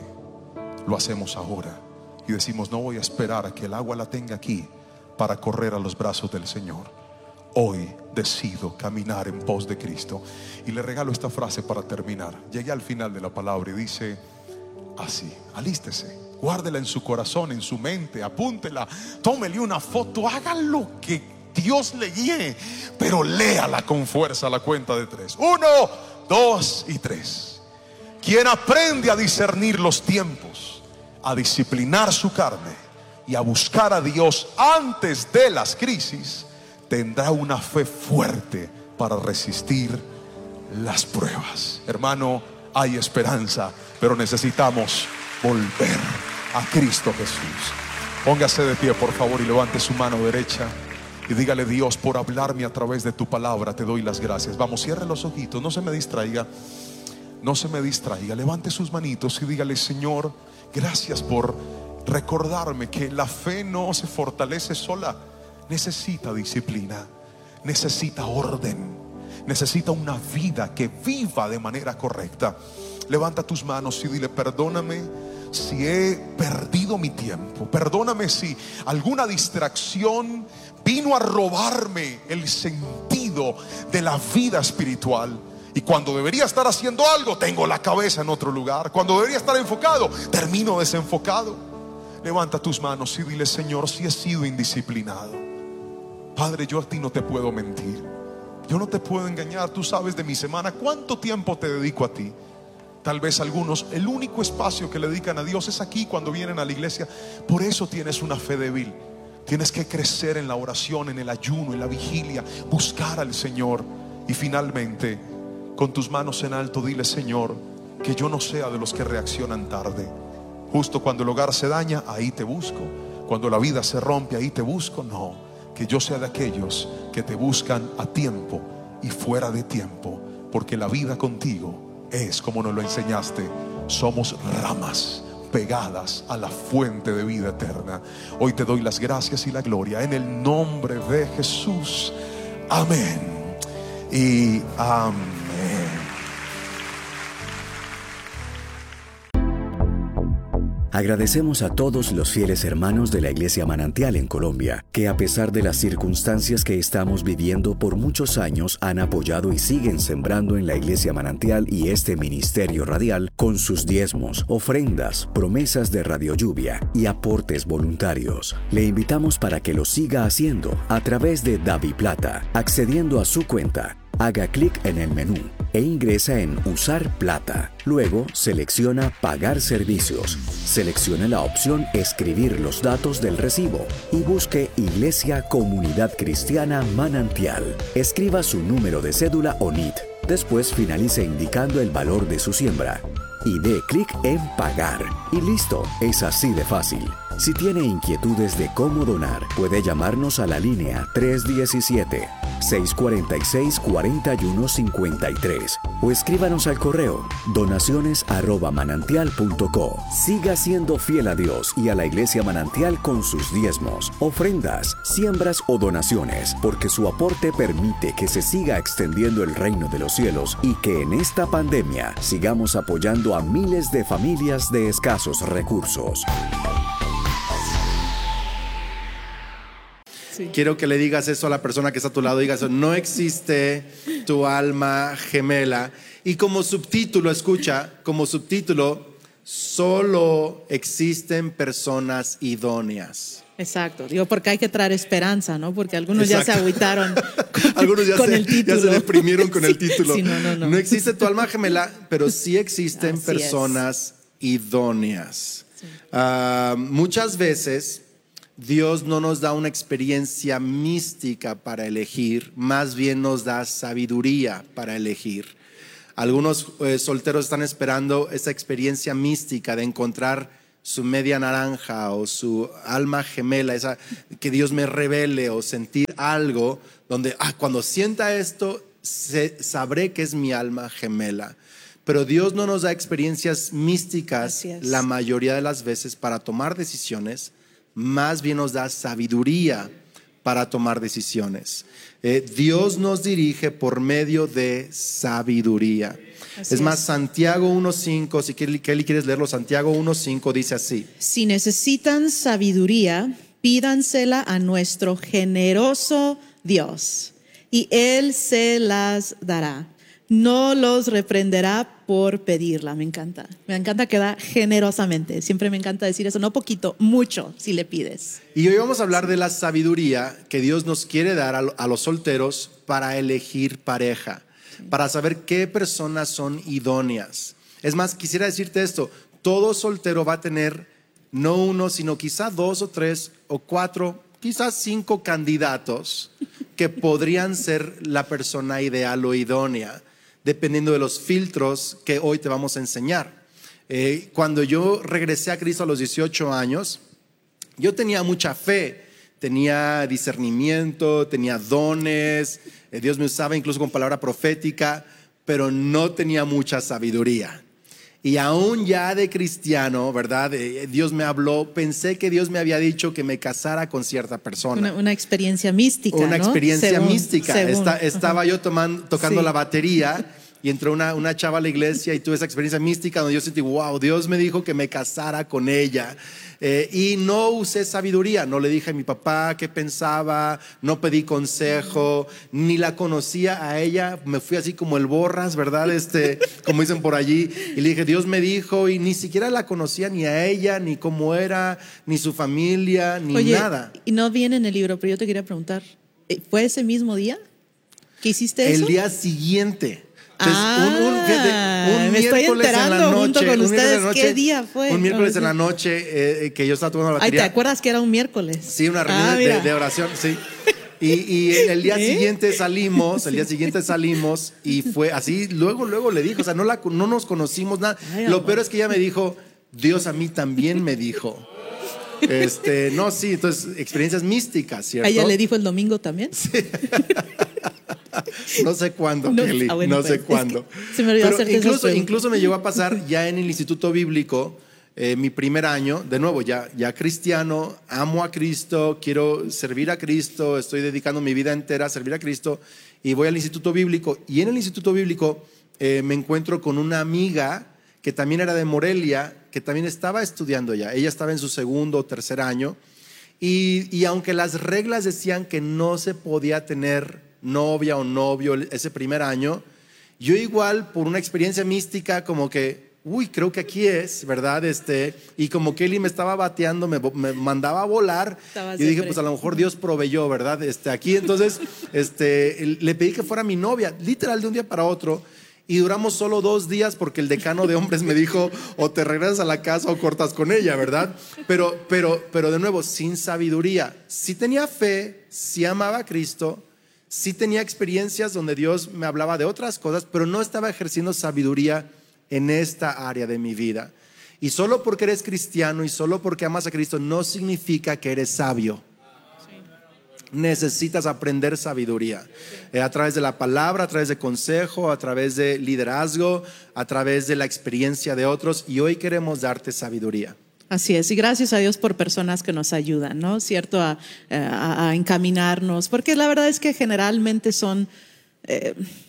lo hacemos ahora. Y decimos: no voy a esperar a que el agua la tenga aquí para correr a los brazos del Señor. Hoy decido caminar en pos de Cristo. Y le regalo esta frase para terminar. Llegué al final de la palabra y dice así: alístese, guárdela en su corazón, en su mente, apúntela, tómele una foto, haga lo que Dios le guíe, pero léala con fuerza a la cuenta de tres. Uno, dos y tres. Quien aprende a discernir los tiempos, a disciplinar su carne y a buscar a Dios antes de las crisis, tendrá una fe fuerte para resistir las pruebas. Hermano, hay esperanza, pero necesitamos volver a Cristo Jesús. Póngase de pie, por favor, y levante su mano derecha y dígale: Dios, por hablarme a través de tu palabra, te doy las gracias. Vamos, cierre los ojitos, no se me distraiga. No se me distraiga, levante sus manitos y dígale: Señor, gracias por recordarme que la fe no se fortalece sola. Necesita disciplina, necesita orden, necesita una vida que viva de manera correcta. Levanta tus manos y dile: perdóname si he perdido mi tiempo, perdóname si alguna distracción vino a robarme el sentido de la vida espiritual. Y cuando debería estar haciendo algo, tengo la cabeza en otro lugar. Cuando debería estar enfocado, termino desenfocado. Levanta tus manos y dile: Señor, si he sido indisciplinado, Padre, yo a ti no te puedo mentir, yo no te puedo engañar. Tú sabes de mi semana cuánto tiempo te dedico a ti. Tal vez algunos, el único espacio que le dedican a Dios es aquí cuando vienen a la iglesia. Por eso tienes una fe débil. Tienes que crecer en la oración, en el ayuno, en la vigilia, buscar al Señor. Y finalmente, con tus manos en alto, dile: Señor, que yo no sea de los que reaccionan tarde. Justo cuando el hogar se daña, ahí te busco. Cuando la vida se rompe, ahí te busco. No, que yo sea de aquellos que te buscan a tiempo y fuera de tiempo, porque la vida contigo es como nos lo enseñaste. Somos ramas pegadas a la fuente de vida eterna. Hoy te doy las gracias y la gloria en el nombre de Jesús. Amén y amén. Agradecemos a todos los fieles hermanos de la Iglesia Manantial en Colombia, que a pesar de las circunstancias que estamos viviendo por muchos años han apoyado y siguen sembrando en la Iglesia Manantial y este ministerio radial con sus diezmos, ofrendas, promesas de Radio Lluvia y aportes voluntarios. Le invitamos para que lo siga haciendo a través de DaviPlata, accediendo a su cuenta. Haga clic en el menú e ingresa en Usar Plata. Luego selecciona Pagar servicios. Seleccione la opción Escribir los datos del recibo y busque Iglesia Comunidad Cristiana Manantial. Escriba su número de cédula o N I T. Después finalice indicando el valor de su siembra y dé clic en Pagar. Y listo, es así de fácil. Si tiene inquietudes de cómo donar, puede llamarnos a la línea tres uno siete, seis cuatro seis, cuatro uno cinco tres o escríbanos al correo donaciones arroba manantial punto co. Siga siendo fiel a Dios y a la Iglesia Manantial con sus diezmos, ofrendas, siembras o donaciones, porque su aporte permite que se siga extendiendo el reino de los cielos y que en esta pandemia sigamos apoyando a miles de familias de escasos recursos. Sí. Quiero que le digas eso a la persona que está a tu lado. Digas: no existe tu alma gemela. Y como subtítulo, escucha, como subtítulo, solo existen personas idóneas. Exacto, digo, porque hay que traer esperanza, ¿no? Porque algunos Exacto. ya se agüitaron con, algunos ya con se, el título. Ya se deprimieron con sí, el título. Sí, no, no, no. No existe tu alma gemela, pero sí existen Así personas es. idóneas. Sí. Uh, muchas veces Dios no nos da una experiencia mística para elegir, más bien nos da sabiduría para elegir. Algunos eh, solteros están esperando esa experiencia mística de encontrar su media naranja o su alma gemela, esa, que Dios me revele, o sentir algo donde ah, cuando sienta esto se, sabré que es mi alma gemela. Pero Dios no nos da experiencias místicas la mayoría de las veces para tomar decisiones, más bien nos da sabiduría para tomar decisiones. Eh, Dios nos dirige por medio de sabiduría. Así es más, es. Santiago uno cinco, si Kelly, Kelly quieres leerlo, Santiago uno cinco dice así: si necesitan sabiduría, pídansela a nuestro generoso Dios, y Él se las dará. No los reprenderá por pedirla. Me encanta. Me encanta que da generosamente. Siempre me encanta decir eso. No poquito, mucho si le pides. Y hoy vamos a hablar de la sabiduría que Dios nos quiere dar a los solteros para elegir pareja, sí, para saber qué personas son idóneas. Es más, quisiera decirte esto: todo soltero va a tener no uno, sino quizá dos o tres o cuatro, quizás cinco candidatos que podrían ser la persona ideal o idónea, dependiendo de los filtros que hoy te vamos a enseñar. Eh, cuando yo regresé a Cristo a los dieciocho años, yo tenía mucha fe, tenía discernimiento, tenía dones, eh, Dios me usaba incluso con palabra profética, pero no tenía mucha sabiduría. Y aún ya de cristiano, ¿verdad? Eh, Dios me habló, pensé que Dios me había dicho que me casara con cierta persona. Una, una experiencia mística, Una ¿no? experiencia según, mística. Según. Esta, estaba yo tomando, tocando sí. la batería y entró una, una chava a la iglesia y tuve esa experiencia mística donde yo sentí, wow, Dios me dijo que me casara con ella. Eh, y no usé sabiduría, no le dije a mi papá qué pensaba, no pedí consejo, ni la conocía a ella, me fui así como el borras, ¿verdad? Este, como dicen por allí, y le dije, Dios me dijo, y ni siquiera la conocía ni a ella, ni cómo era, ni su familia, ni Oye, nada. Y no viene en el libro, pero yo te quería preguntar, ¿fue ese mismo día que hiciste eso? El día siguiente. Entonces, ah, un, un, fíjate, un me estoy enterando noche, junto con ustedes noche, qué día fue. Un miércoles en la noche eh, que yo estaba tomando la batería. Ay, ¿te acuerdas que era un miércoles? Sí, una reunión ah, de, de oración, sí. Y, y el, el día ¿Eh? siguiente salimos, el día siguiente salimos y fue así, luego, luego le dijo, o sea, no, la, no nos conocimos nada. Ay, Lo peor es que ella me dijo, Dios a mí también me dijo. Este, no, sí, entonces, experiencias místicas, ¿cierto? ¿A ella le dijo el domingo también? Sí. No sé cuándo, no, Kelly, ah, bueno, no pues, sé cuándo. Se me olvidó Pero incluso, incluso me llegó a pasar ya en el Instituto Bíblico, eh, mi primer año, de nuevo, ya, ya cristiano, amo a Cristo, quiero servir a Cristo, estoy dedicando mi vida entera a servir a Cristo, y voy al Instituto Bíblico, y en el Instituto Bíblico eh, me encuentro con una amiga que también era de Morelia, que también estaba estudiando ya, ella estaba en su segundo o tercer año, y, y aunque las reglas decían que no se podía tener novia o novio ese primer año, yo igual por una experiencia mística como que, uy, creo que aquí es, ¿verdad? Este, y como Kelly me estaba bateando, me, me mandaba a volar, yo dije, pues a lo mejor Dios proveyó, ¿verdad? Este, aquí entonces este, le pedí que fuera mi novia, literal de un día para otro, y duramos solo dos días porque el decano de hombres me dijo, o te regresas a la casa o cortas con ella, ¿verdad? Pero, pero, pero de nuevo, sin sabiduría. Sí tenía fe, sí amaba a Cristo, sí tenía experiencias donde Dios me hablaba de otras cosas, pero no estaba ejerciendo sabiduría en esta área de mi vida. Y solo porque eres cristiano y solo porque amas a Cristo no significa que eres sabio. Sí. Necesitas aprender sabiduría eh, a través de la palabra, a través de consejo, a través de liderazgo, a través de la experiencia de otros, y hoy queremos darte sabiduría. Así es, y gracias a Dios por personas que nos ayudan, ¿no? Cierto, a, a, a encaminarnos, porque la verdad es que generalmente son eh,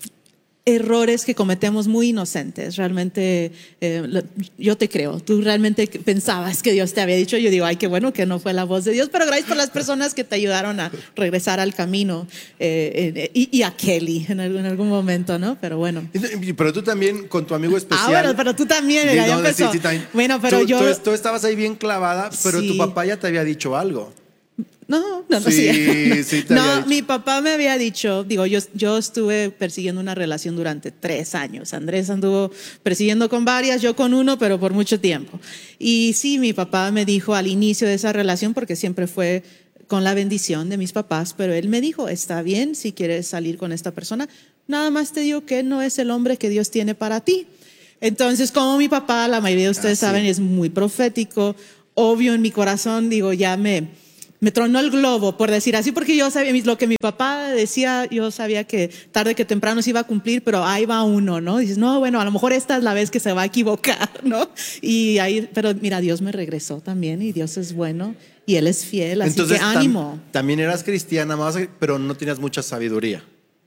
errores que cometemos muy inocentes. Realmente, eh, yo te creo, tú realmente pensabas que Dios te había dicho, yo digo, ay, qué bueno que no fue la voz de Dios, pero gracias por las personas que te ayudaron a regresar al camino, eh, eh, y, y a Kelly en algún, en algún momento, ¿no? Pero bueno. Pero tú también con tu amigo especial. Ah, bueno, pero tú también, mira, ya empezó. Sí, sí, bueno, pero tú, yo. Tú, tú estabas ahí bien clavada, pero sí. Tu papá ya te había dicho algo. No, no, no, sí, sí. sí te no, mi papá me había dicho, digo, yo, yo estuve persiguiendo una relación durante tres años. Andrés anduvo persiguiendo con varias, yo con uno, pero por mucho tiempo. Y sí, mi papá me dijo al inicio de esa relación, porque siempre fue con la bendición de mis papás, pero él me dijo, está bien si quieres salir con esta persona, nada más te digo que no es el hombre que Dios tiene para ti. Entonces, como mi papá, la mayoría de ustedes ah, saben, sí. es muy profético, obvio en mi corazón, digo, ya me, me tronó el globo, por decir así, porque yo sabía lo que mi papá decía, yo sabía que tarde que temprano se iba a cumplir, pero ahí va uno, ¿no? Dices, no, bueno, a lo mejor esta es la vez que se va a equivocar, ¿no? Y ahí, pero mira, Dios me regresó también y Dios es bueno. Y Él es fiel, así Entonces, que ánimo. Tam, también eras cristiana, más, pero no tenías mucha sabiduría.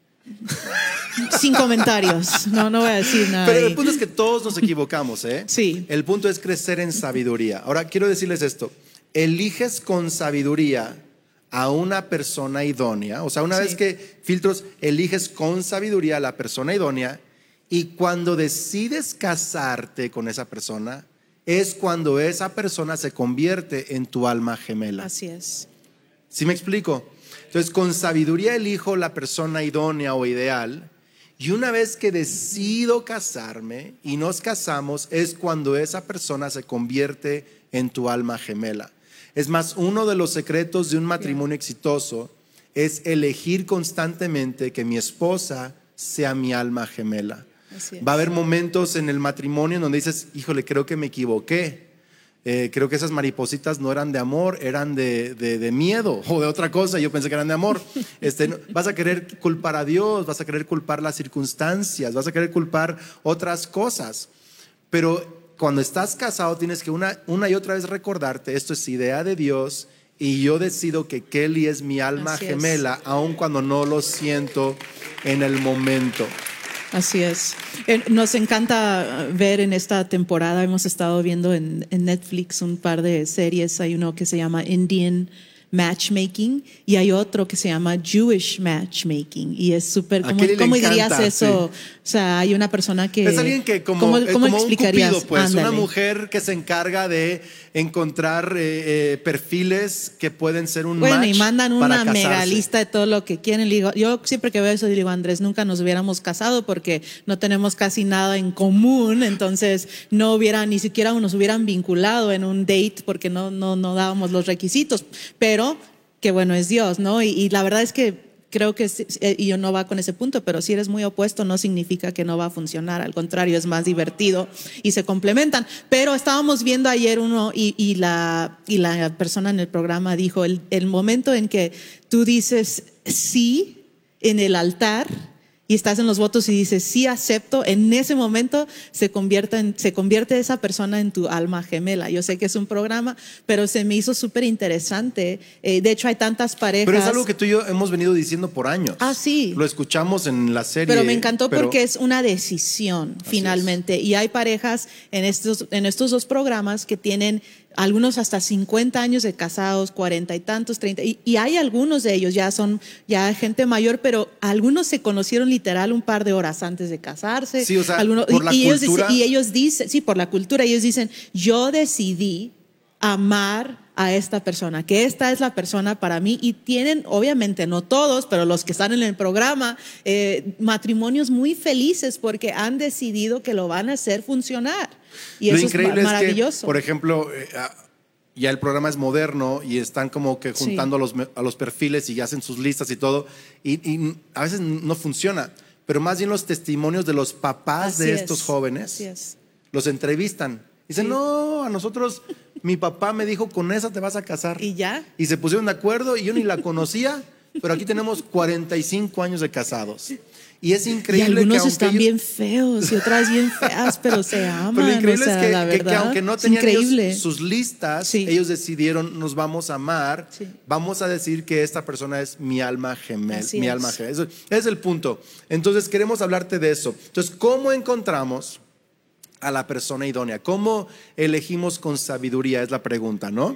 Sin comentarios, no, no voy a decir nada. Pero el punto es que todos nos equivocamos, ¿eh? Sí. El punto es crecer en sabiduría. Ahora, quiero decirles esto. Eliges con sabiduría a una persona idónea. O sea, una sí. vez que filtros, eliges con sabiduría a la persona idónea. Y cuando decides casarte con esa persona, es cuando esa persona se convierte en tu alma gemela. Así es. ¿Sí me explico? Entonces, con sabiduría elijo la persona idónea o ideal. Y una vez que decido casarme y nos casamos, es cuando esa persona se convierte en tu alma gemela. Es más, uno de los secretos de un matrimonio exitoso es elegir constantemente que mi esposa sea mi alma gemela. Va a haber momentos en el matrimonio en donde dices, híjole, creo que me equivoqué. Eh, creo que esas maripositas no eran de amor, eran de, de, de miedo o de otra cosa. Yo pensé que eran de amor. Este, no, vas a querer culpar a Dios, vas a querer culpar las circunstancias, vas a querer culpar otras cosas. Pero cuando estás casado tienes que una, una y otra vez recordarte, esto es idea de Dios y yo decido que Kelly es mi alma Así gemela, es. aun cuando no lo siento en el momento. Así es. Nos encanta ver en esta temporada, hemos estado viendo en, en Netflix un par de series, hay uno que se llama Indian Matchmaking y hay otro que se llama Jewish Matchmaking y es súper, ¿cómo, ¿cómo dirías eso? Sí. O sea, hay una persona que... Es alguien que como, ¿cómo, cómo como explicarías? un cupido, pues, Ándale. Una mujer que se encarga de encontrar eh, eh, perfiles que pueden ser un bueno, match y mandan para una casarse. mega lista de todo lo que quieren. Digo, yo siempre que veo eso digo, Andrés, nunca nos hubiéramos casado porque no tenemos casi nada en común, entonces no hubiera, ni siquiera nos hubieran vinculado en un date porque no, no, no dábamos los requisitos, pero que bueno es Dios, ¿no? Y, y la verdad es que creo que, y yo no va con ese punto, pero si eres muy opuesto no significa que no va a funcionar, al contrario, es más divertido y se complementan. Pero estábamos viendo ayer uno y, y, la, y la persona en el programa dijo, el, el momento en que tú dices sí en el altar y estás en los votos y dices sí acepto, en ese momento se convierte, en, se convierte esa persona en tu alma gemela. Yo sé que es un programa, pero se me hizo súper interesante. Eh, de hecho hay tantas parejas. Pero es algo que tú y yo hemos venido diciendo por años. Ah, sí. Lo escuchamos en la serie. Pero me encantó pero... porque es una decisión finalmente. Es. Y hay parejas en estos, en estos dos programas que tienen algunos hasta cincuenta años de casados, cuarenta y tantos, treinta, y, y hay algunos de ellos ya son ya gente mayor, pero algunos se conocieron literal un par de horas antes de casarse. Sí, o sea, algunos, por la y, cultura. Ellos, y ellos dicen, sí, por la cultura, ellos dicen, yo decidí amar a esta persona, que esta es la persona para mí, y tienen, obviamente no todos, pero los que están en el programa, eh, matrimonios muy felices porque han decidido que lo van a hacer funcionar. Y Lo eso increíble es maravilloso. Es que, por ejemplo, eh, ya el programa es moderno y están como que juntando sí. a, los, a los perfiles y hacen sus listas y todo, y, y a veces no funciona, pero más bien los testimonios de los papás Así de es. estos jóvenes Así es. los entrevistan. Dicen, sí. no, a nosotros, mi papá me dijo, con esa te vas a casar. ¿Y ya? Y se pusieron de acuerdo y yo ni la conocía, pero aquí tenemos cuarenta y cinco años de casados. Y es increíble y algunos que están ellos... bien feos y otras bien feas, pero se aman. Pero lo increíble o sea, es que, la verdad, que, que aunque no tenían ellos sus listas, sí. ellos decidieron, nos vamos a amar, sí. vamos a decir que esta persona es mi alma gemela. Así mi es. alma gemela. Eso es el punto. Entonces queremos hablarte de eso. Entonces, ¿cómo encontramos a la persona idónea? ¿Cómo elegimos con sabiduría? Es la pregunta, ¿no?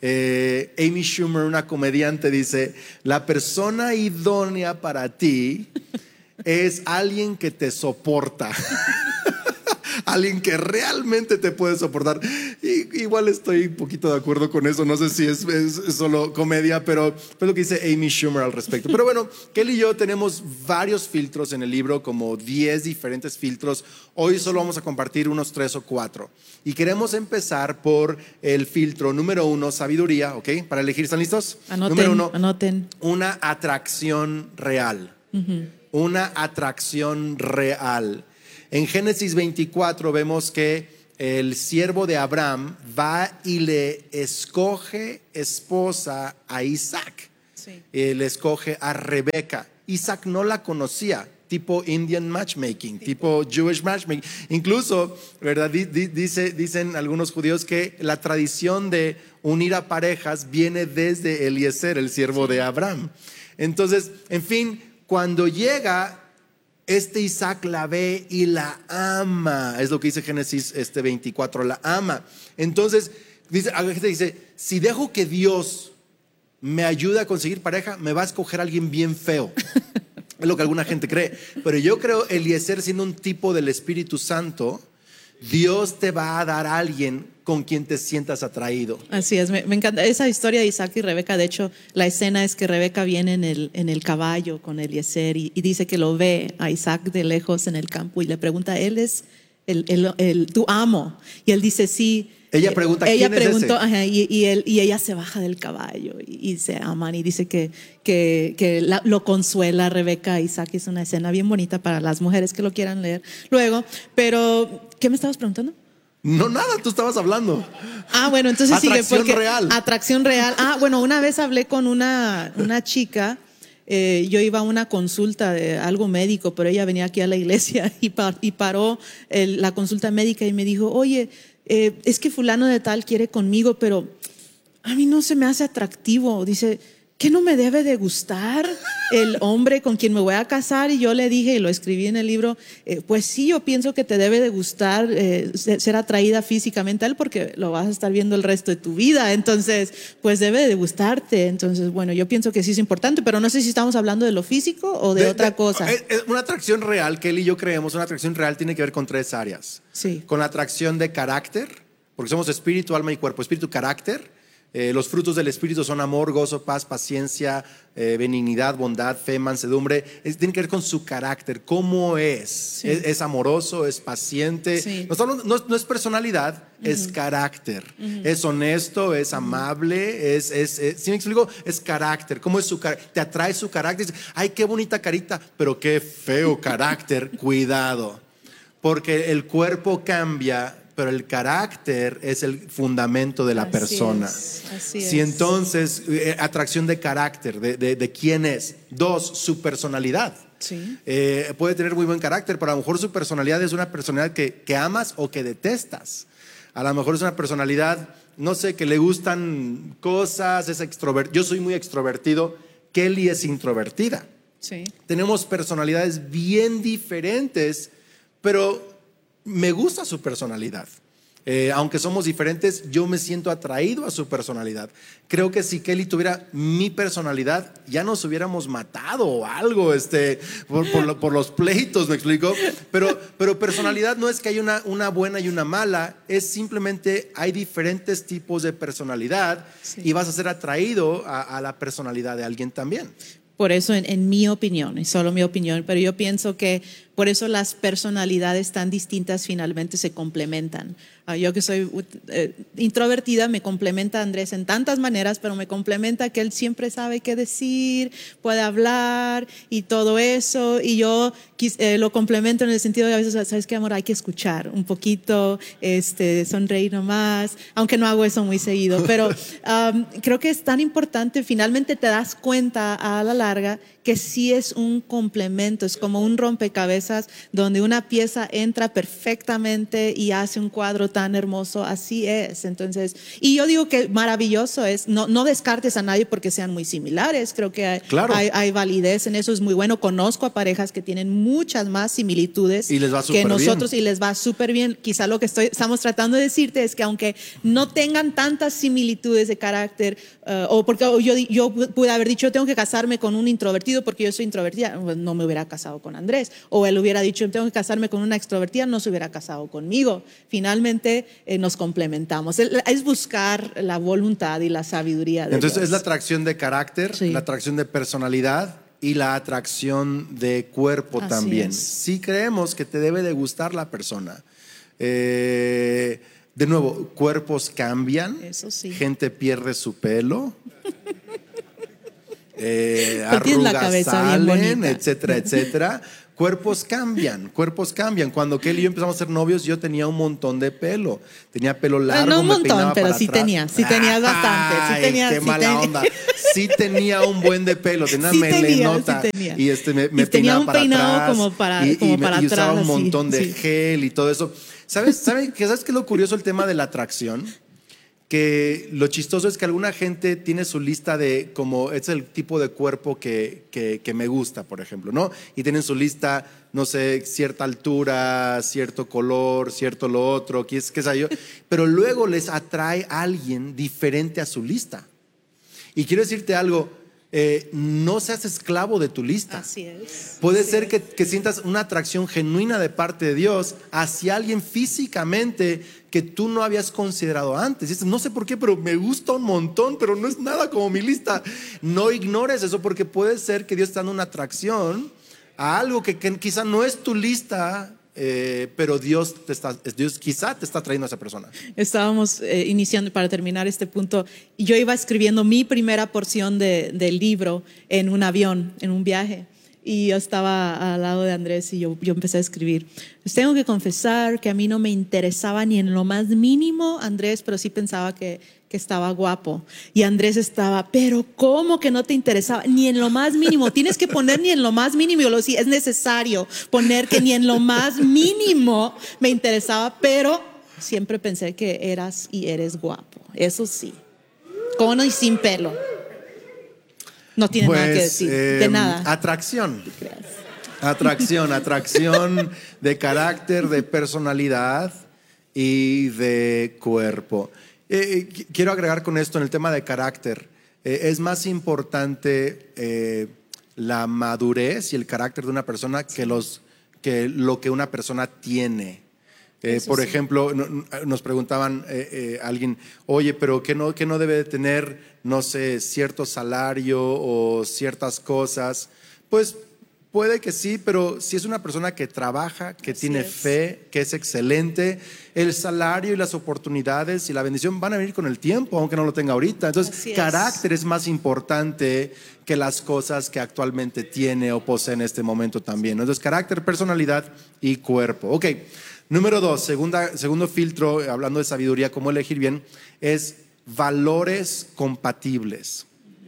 Eh, Amy Schumer, una comediante, dice, la persona idónea para ti es alguien que te soporta. alguien que realmente te puede soportar. Y, igual estoy un poquito de acuerdo con eso, no sé si es, es, es solo comedia, pero es lo que dice Amy Schumer al respecto. Pero bueno, Kelly y yo tenemos varios filtros en el libro, como diez diferentes filtros. Hoy solo vamos a compartir unos tres o cuatro. Y queremos empezar por el filtro número uno, sabiduría, ¿ok? Para elegir, ¿están listos? Anoten, número uno, anoten. Una atracción real. Uh-huh. Una atracción real. En Génesis veinticuatro vemos que el siervo de Abraham va y le escoge esposa a Isaac. Sí. Eh, le escoge a Rebeca. Isaac no la conocía, tipo Indian matchmaking, tipo, tipo Jewish matchmaking. Incluso, ¿verdad? Dice, dicen algunos judíos que la tradición de unir a parejas viene desde Eliezer, el siervo sí. de Abraham. Entonces, en fin, cuando llega, este Isaac la ve y la ama. Es lo que dice Génesis este veinticuatro, la ama. Entonces, dice, la gente dice, si dejo que Dios me ayude a conseguir pareja, me va a escoger a alguien bien feo. Es lo que alguna gente cree. Pero yo creo, Eliezer, siendo un tipo del Espíritu Santo, Dios te va a dar a alguien con quien te sientas atraído. Así es, me, me encanta esa historia de Isaac y Rebeca. De hecho, la escena es que Rebeca viene en el, en el caballo con Eliezer y, y dice que lo ve a Isaac de lejos en el campo y le pregunta, ¿él es el, el, el, tu amo? Y él dice, sí. Ella pregunta, ella ¿quién preguntó, es ese? Ajá, y, y, él, y ella se baja del caballo y, y se aman y dice que, que, que la, lo consuela Rebeca a Isaac. Es una escena bien bonita para las mujeres que lo quieran leer luego. Pero, ¿qué me estabas preguntando? No, nada, tú estabas hablando. Ah, bueno, entonces atracción sigue porque real. Atracción real. Ah, bueno, una vez hablé con una, una chica. Eh, yo iba a una consulta de algo médico, pero ella venía aquí a la iglesia y, par, y paró el, la consulta médica y me dijo, oye, eh, es que fulano de tal quiere conmigo, pero a mí no se me hace atractivo. Dice, ¿qué no me debe de gustar el hombre con quien me voy a casar? Y yo le dije, y lo escribí en el libro, eh, pues sí, yo pienso que te debe de gustar eh, ser atraída físicamente a él porque lo vas a estar viendo el resto de tu vida. Entonces, pues debe de gustarte. Entonces, bueno, yo pienso que sí es importante, pero no sé si estamos hablando de lo físico o de, de otra de, cosa. Es, es una atracción real, Kelly y yo creemos, una atracción real tiene que ver con tres áreas. Sí. Con la atracción de carácter, porque somos espíritu, alma y cuerpo. Espíritu, carácter. Eh, los frutos del Espíritu son amor, gozo, paz, paciencia, eh, benignidad, bondad, fe, mansedumbre. Es, tiene que ver con su carácter, cómo es. Sí. Es, es amoroso, es paciente. Sí. No, no, no es personalidad, uh-huh. es carácter. Uh-huh. Es honesto, es amable, es, es, es, ¿sí me explico? Es carácter. ¿Cómo es su carácter? Te atrae su carácter. Ay, qué bonita carita, pero qué feo carácter. Cuidado, porque el cuerpo cambia, pero el carácter es el fundamento de la así persona. Es, así si es. Entonces, eh, atracción de carácter, de, de, de quién es. Dos, su personalidad. Sí. Eh, puede tener muy buen carácter, pero a lo mejor su personalidad es una personalidad que, que amas o que detestas. A lo mejor es una personalidad, no sé, que le gustan cosas, es extrovertido. Yo soy muy extrovertido, Kelly es introvertida. Sí. Tenemos personalidades bien diferentes, pero me gusta su personalidad. Eh, aunque somos diferentes, yo me siento atraído a su personalidad. Creo que si Kelly tuviera mi personalidad, ya nos hubiéramos matado o algo, este, por, por, lo, por los pleitos, ¿me explico? Pero, pero personalidad no es que haya una, una buena y una mala, es simplemente hay diferentes tipos de personalidad, sí. Y vas a ser atraído a, a la personalidad de alguien también. Por eso, en, en mi opinión, es solo mi opinión, pero yo pienso que por eso las personalidades tan distintas finalmente se complementan. Uh, yo que soy uh, introvertida, me complementa Andrés en tantas maneras, pero me complementa que él siempre sabe qué decir, puede hablar y todo eso. Y yo eh, lo complemento en el sentido de a veces, ¿sabes qué, amor? Hay que escuchar un poquito, este, sonreír nomás, aunque no hago eso muy seguido. Pero um, creo que es tan importante, finalmente te das cuenta a la larga que sí es un complemento, es como un rompecabezas donde una pieza entra perfectamente y hace un cuadro tan hermoso, así es. Entonces, y yo digo que maravilloso es, no, no descartes a nadie porque sean muy similares, creo que hay, claro. hay, hay validez en eso, es muy bueno. Conozco a parejas que tienen muchas más similitudes y les va que nosotros bien. Y les va súper bien. Quizá lo que estoy, estamos tratando de decirte es que aunque no tengan tantas similitudes de carácter, uh, o porque yo, yo pude haber dicho, yo tengo que casarme con un introvertido, sentido porque yo soy introvertida, pues no me hubiera casado con Andrés. O él hubiera dicho, tengo que casarme con una extrovertida, no se hubiera casado conmigo. Finalmente eh, nos complementamos. Es buscar la voluntad y la sabiduría de Entonces Dios. es la atracción de carácter, Sí. la atracción de personalidad y la atracción de cuerpo Así también. es. Sí creemos que te debe de gustar la persona. Eh, de nuevo, cuerpos cambian, Eso sí. gente pierde su pelo, eh, Pero tienes la arrugas cabeza bien salen, bonita. etcétera, etcétera. Cuerpos cambian, cuerpos cambian. Cuando Kelly y yo empezamos a ser novios, yo tenía un montón de pelo. Tenía pelo largo, no un me montón, peinaba pero para sí atrás. tenía, sí tenías bastante, sí Ay, tenías, qué sí mala tenía. onda. Sí tenía un buen de pelo, tenía Sí una tenía, melenota. sí tenía. Y este me, me Y tenía peinaba un para peinado atrás, como para- y, como y me- para y usaba atrás, un así, montón de sí. gel y todo eso. ¿Sabes, ¿sabes, qué, ¿Sabes qué es lo curioso el tema de la atracción? Que lo chistoso es que alguna gente tiene su lista de como es el tipo de cuerpo que, que, que me gusta, por ejemplo, ¿no? Y tienen su lista, no sé, cierta altura, cierto color, cierto lo otro, qué es, qué sé yo, pero luego les atrae a alguien diferente a su lista. Y quiero decirte algo, eh, no seas esclavo de tu lista. Así es. Puede Así ser es. que, que sientas una atracción genuina de parte de Dios hacia alguien físicamente que tú no habías considerado antes. Y dices, no sé por qué, pero me gusta un montón, pero no es nada como mi lista. No ignores eso porque puede ser que Dios te dando una atracción a algo que, que quizá no es tu lista, eh, pero Dios, te está, Dios quizá te está trayendo a esa persona. Estábamos eh, iniciando, para terminar este punto, y yo iba escribiendo mi primera porción de, del libro en un avión, en un viaje. Y yo estaba al lado de Andrés y yo, yo empecé a escribir. Les tengo que confesar que a mí no me interesaba ni en lo más mínimo Andrés, pero sí pensaba que, que estaba guapo. Y Andrés estaba, pero ¿cómo que no te interesaba? Ni en lo más mínimo. Tienes que poner ni en lo más mínimo. Yo lo decía, es necesario poner que ni en lo más mínimo me interesaba, pero siempre pensé que eras y eres guapo. Eso sí. Con y sin pelo. No tiene Pues, nada que decir, eh, de nada. Atracción. Atracción, atracción de carácter, de personalidad y de cuerpo. Eh, qu- quiero agregar con esto en el tema de carácter. Eh, es más importante eh, la madurez y el carácter de una persona que, los, que lo que una persona tiene. Eh, Eso por sí. ejemplo, no- nos preguntaban eh, eh, alguien, oye, pero ¿qué no, qué no debe de tener, no sé, cierto salario o ciertas cosas? Pues puede que sí, pero si es una persona que trabaja, que Así tiene es. fe, que es excelente, el salario y las oportunidades y la bendición van a venir con el tiempo, aunque no lo tenga ahorita. Entonces, Así es. carácter es más importante que las cosas que actualmente tiene o posee en este momento también, ¿no? Entonces, carácter, personalidad y cuerpo. Ok. Número dos, segunda, segundo filtro, hablando de sabiduría, cómo elegir bien, es valores compatibles.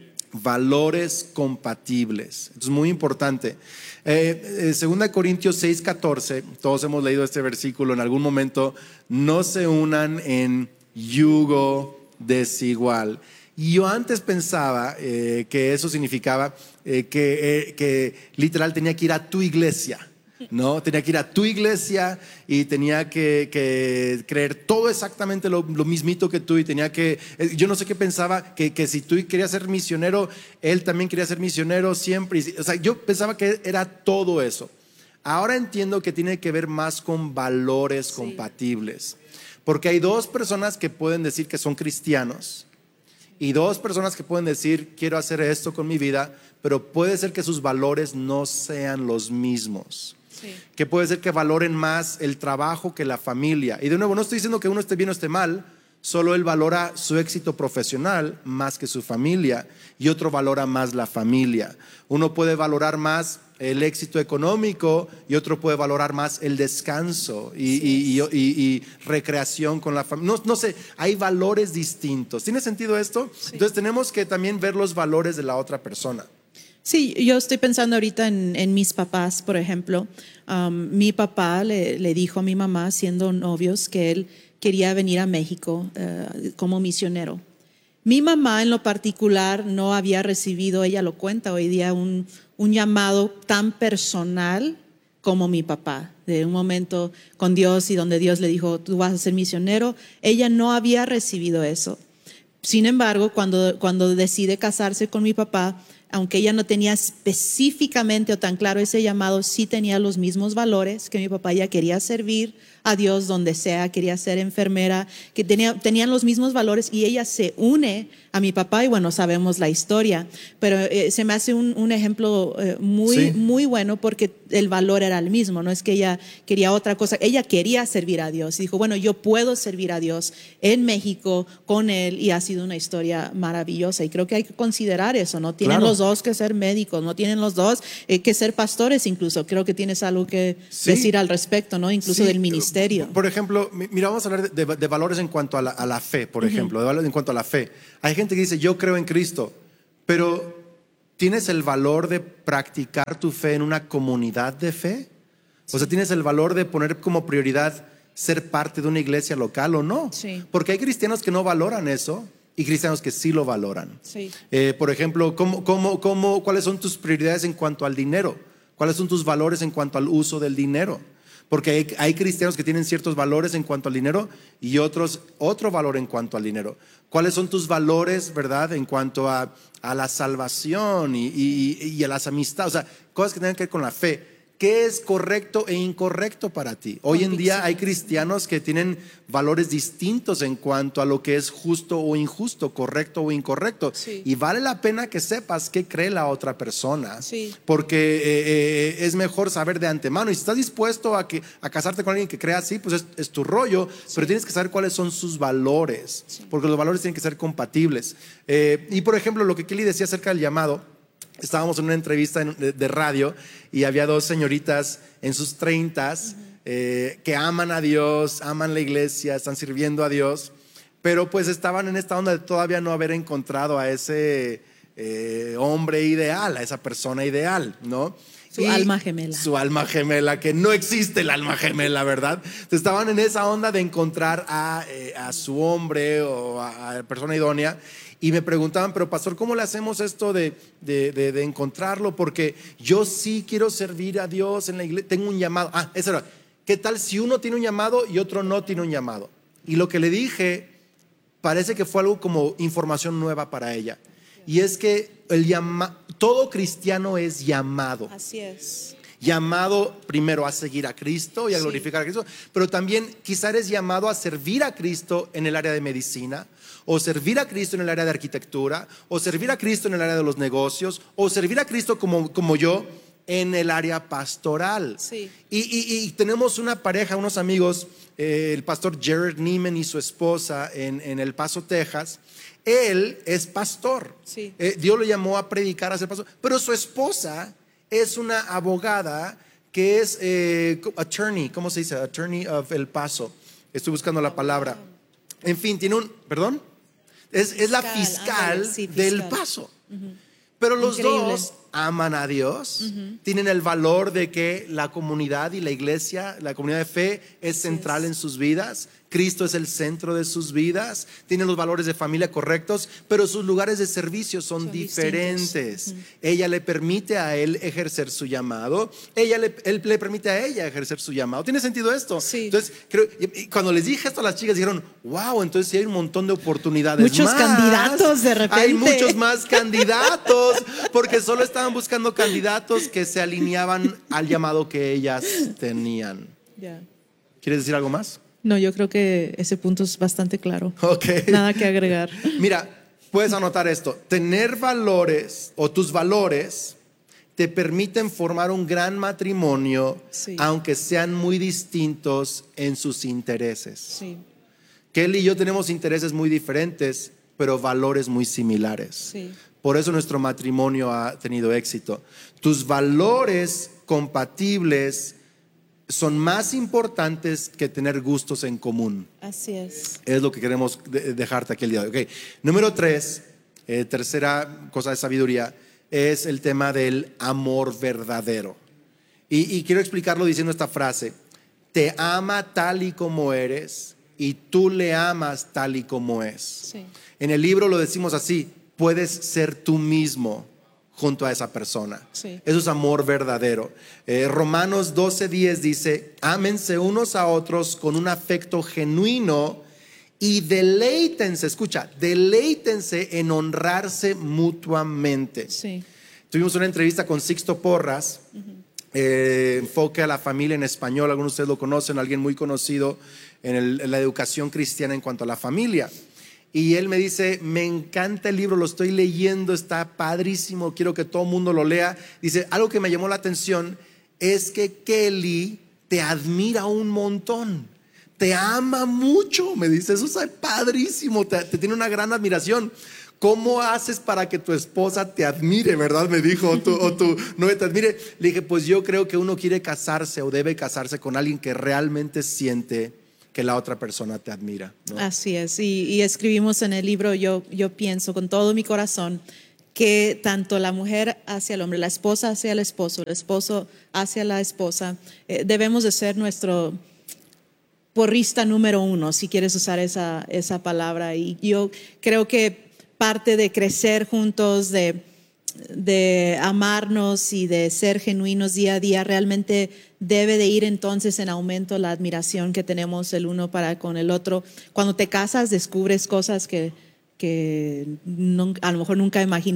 Valores compatibles. Esto es muy importante. Eh, eh, segunda Corintios seis, catorce, todos hemos leído este versículo en algún momento, no se unan en yugo desigual. Y yo antes pensaba eh, que eso significaba eh, que, eh, que literal tenía que ir a tu iglesia. No, tenía que ir a tu iglesia y tenía que, que creer todo exactamente lo, lo mismito que tú y tenía que, eh, yo no sé qué pensaba, que, que si tú querías ser misionero, él también quería ser misionero siempre. Y, o sea, yo pensaba que era todo eso. Ahora entiendo que tiene que ver más con valores Sí. compatibles, porque hay dos personas que pueden decir que son cristianos y dos personas que pueden decir quiero hacer esto con mi vida, pero puede ser que sus valores no sean los mismos. Sí. Que puede ser que valoren más el trabajo que la familia. Y de nuevo, no estoy diciendo que uno esté bien o esté mal, solo él valora su éxito profesional más que su familia y otro valora más la familia. Uno puede valorar más el éxito económico y otro puede valorar más el descanso y, y, y, y, y recreación con la familia. No, no sé, hay valores distintos. ¿Tiene sentido esto? Sí. Entonces tenemos que también ver los valores de la otra persona. Sí, yo estoy pensando ahorita en, en mis papás, por ejemplo. Um, mi papá le, le dijo a mi mamá, siendo novios, que él quería venir a México uh, como misionero. Mi mamá en lo particular no había recibido, ella lo cuenta hoy día, un, un llamado tan personal como mi papá, de un momento con Dios y donde Dios le dijo, tú vas a ser misionero. Ella no había recibido eso. Sin embargo, cuando, cuando decide casarse con mi papá, aunque ella no tenía específicamente o tan claro ese llamado, sí tenía los mismos valores que mi papá. Ella quería servir a Dios donde sea, quería ser enfermera, que tenía, tenían los mismos valores, y ella se une a mi papá y bueno, sabemos la historia, pero eh, se me hace un, un ejemplo eh, muy, Sí. muy bueno, porque el valor era el mismo. No es que ella quería otra cosa, ella quería servir a Dios y dijo, bueno, yo puedo servir a Dios en México con él, y ha sido una historia maravillosa, y creo que hay que considerar eso. No tienen Claro. los dos que ser médicos, no tienen los dos eh, que ser pastores. Incluso creo que tienes algo que Sí. decir al respecto, ¿no? Incluso Sí, del ministerio. Por ejemplo, mi- mira, vamos a hablar de, de- de valores en cuanto a la, a la fe, por ejemplo, de valores en cuanto a la fe. Hay gente que dice, yo creo en Cristo, pero ¿tienes el valor de practicar tu fe en una comunidad de fe? O sea, ¿tienes el valor de poner como prioridad ser parte de una iglesia local o no? Sí. Porque hay cristianos que no valoran eso y cristianos que sí lo valoran. Sí. Eh, por ejemplo, ¿cómo, cómo, cómo, ¿cuáles son tus prioridades en cuanto al dinero? ¿Cuáles son tus valores en cuanto al uso del dinero? Porque hay, hay cristianos que tienen ciertos valores en cuanto al dinero y otros otro valor en cuanto al dinero. ¿Cuáles son tus valores, verdad, en cuanto a, a la salvación y, y, y a las amistades? O sea, cosas que tienen que ver con la fe. ¿Qué es correcto e incorrecto para ti? Hoy en día hay cristianos que tienen valores distintos en cuanto a lo que es justo o injusto, correcto o incorrecto. Sí. Y vale la pena que sepas qué cree la otra persona. Sí. Porque eh, eh, es mejor saber de antemano. Y si estás dispuesto a, que, a casarte con alguien que crea así, pues es, es tu rollo. Sí. Pero tienes que saber cuáles son sus valores. Sí. Porque los valores tienen que ser compatibles. Eh, y por ejemplo, lo que Kelly decía acerca del llamado. Estábamos en una entrevista de, de radio y había dos señoritas en sus treintas uh-huh. eh, que aman a Dios, aman la iglesia, están sirviendo a Dios, pero pues estaban en esta onda de todavía no haber encontrado a ese eh, hombre ideal, a esa persona ideal, ¿no? Su y alma gemela. Su alma gemela, que no existe el alma gemela, ¿verdad? Entonces estaban en esa onda de encontrar a, eh, a su hombre o a, a persona idónea. Y me preguntaban, pero pastor, ¿cómo le hacemos esto de, de, de, de encontrarlo? Porque yo sí quiero servir a Dios en la iglesia, tengo un llamado. Ah, eso era. ¿Qué tal si uno tiene un llamado y otro no tiene un llamado? Y lo que le dije parece que fue algo como información nueva para ella. Y es que el llama, todo cristiano es llamado. Así es. Llamado primero a seguir a Cristo y a Sí. glorificar a Cristo, pero también quizá eres llamado a servir a Cristo en el área de medicina, o servir a Cristo en el área de arquitectura, o servir a Cristo en el área de los negocios, o servir a Cristo como, como yo en el área pastoral. Sí. Y, y, y tenemos una pareja, unos amigos, eh, el pastor Jared Neiman y su esposa en, en El Paso, Texas. Él es pastor. Sí. Eh, Dios lo llamó a predicar, a ser pastor, pero su esposa es una abogada que es eh, attorney, ¿cómo se dice? Attorney of El Paso. Estoy buscando la palabra. En fin, tiene un, ¿perdón? Es, es la Fiscal, fiscal ándale, sí, del fiscal. Paso. Uh-huh. Pero los Increíble. dos aman a Dios, Uh-huh. tienen el valor de que la comunidad y la iglesia, la comunidad de fe es Así central es. en sus vidas. Cristo es el centro de sus vidas, tienen los valores de familia correctos, pero sus lugares de servicio son, Son diferentes. distintos. Uh-huh. Ella le permite a él ejercer su llamado, ella le, él le permite a ella ejercer su llamado. ¿Tiene sentido esto? Sí. Entonces, creo, y- y cuando les dije esto a las chicas, dijeron, wow, entonces sí hay un montón de oportunidades. Muchos más. candidatos de repente. Hay muchos más candidatos, porque solo estaban buscando candidatos que se alineaban al llamado que ellas tenían. Ya. ¿Quieres decir algo más? No, yo creo que ese punto es bastante claro. Ok. Nada que agregar. Mira, puedes anotar esto. Tener valores o tus valores te permiten formar un gran matrimonio, Sí. aunque sean muy distintos en sus intereses. Sí, Kelly y yo tenemos intereses muy diferentes, pero valores muy similares. sí. Por eso nuestro matrimonio ha tenido éxito. Tus valores compatibles son más importantes que tener gustos en común. Así es. Es lo que queremos de- dejarte aquí el día de hoy. Okay. Número tres, eh, tercera cosa de sabiduría, es el tema del amor verdadero. Y, y quiero explicarlo diciendo esta frase. Te ama tal y como eres y tú le amas tal y como es. Sí. En el libro lo decimos así, puedes ser tú mismo junto a esa persona. Sí. Eso es amor verdadero. Eh, Romanos doce diez dice, ámense unos a otros con un afecto genuino y deleítense, escucha, deleítense en honrarse mutuamente. Sí. Tuvimos una entrevista con Sixto Porras, uh-huh. eh, enfoque a la familia en español, algunos de ustedes lo conocen, alguien muy conocido en, el, en la educación cristiana en cuanto a la familia. Y él me dice, me encanta el libro, lo estoy leyendo, está padrísimo, quiero que todo el mundo lo lea. Dice, algo que me llamó la atención es que Kelly te admira un montón, te ama mucho, me dice, eso es padrísimo, te, te tiene una gran admiración. ¿Cómo haces para que tu esposa te admire, verdad? Me dijo, o tu, o tu novia te admire. Le dije, pues yo creo que uno quiere casarse o debe casarse con alguien que realmente siente que la otra persona te admira, ¿no? Así es, y, y escribimos en el libro, yo, yo pienso con todo mi corazón que tanto la mujer hacia el hombre, la esposa hacia el esposo, el esposo hacia la esposa, eh, debemos de ser nuestro porrista número uno, si quieres usar esa, esa palabra. Y yo creo que parte de crecer juntos, de, de amarnos y de ser genuinos día a día, realmente debe de ir entonces en aumento la admiración que tenemos el uno para con el otro. Cuando te casas descubres cosas que, que no, a lo mejor nunca imaginaste.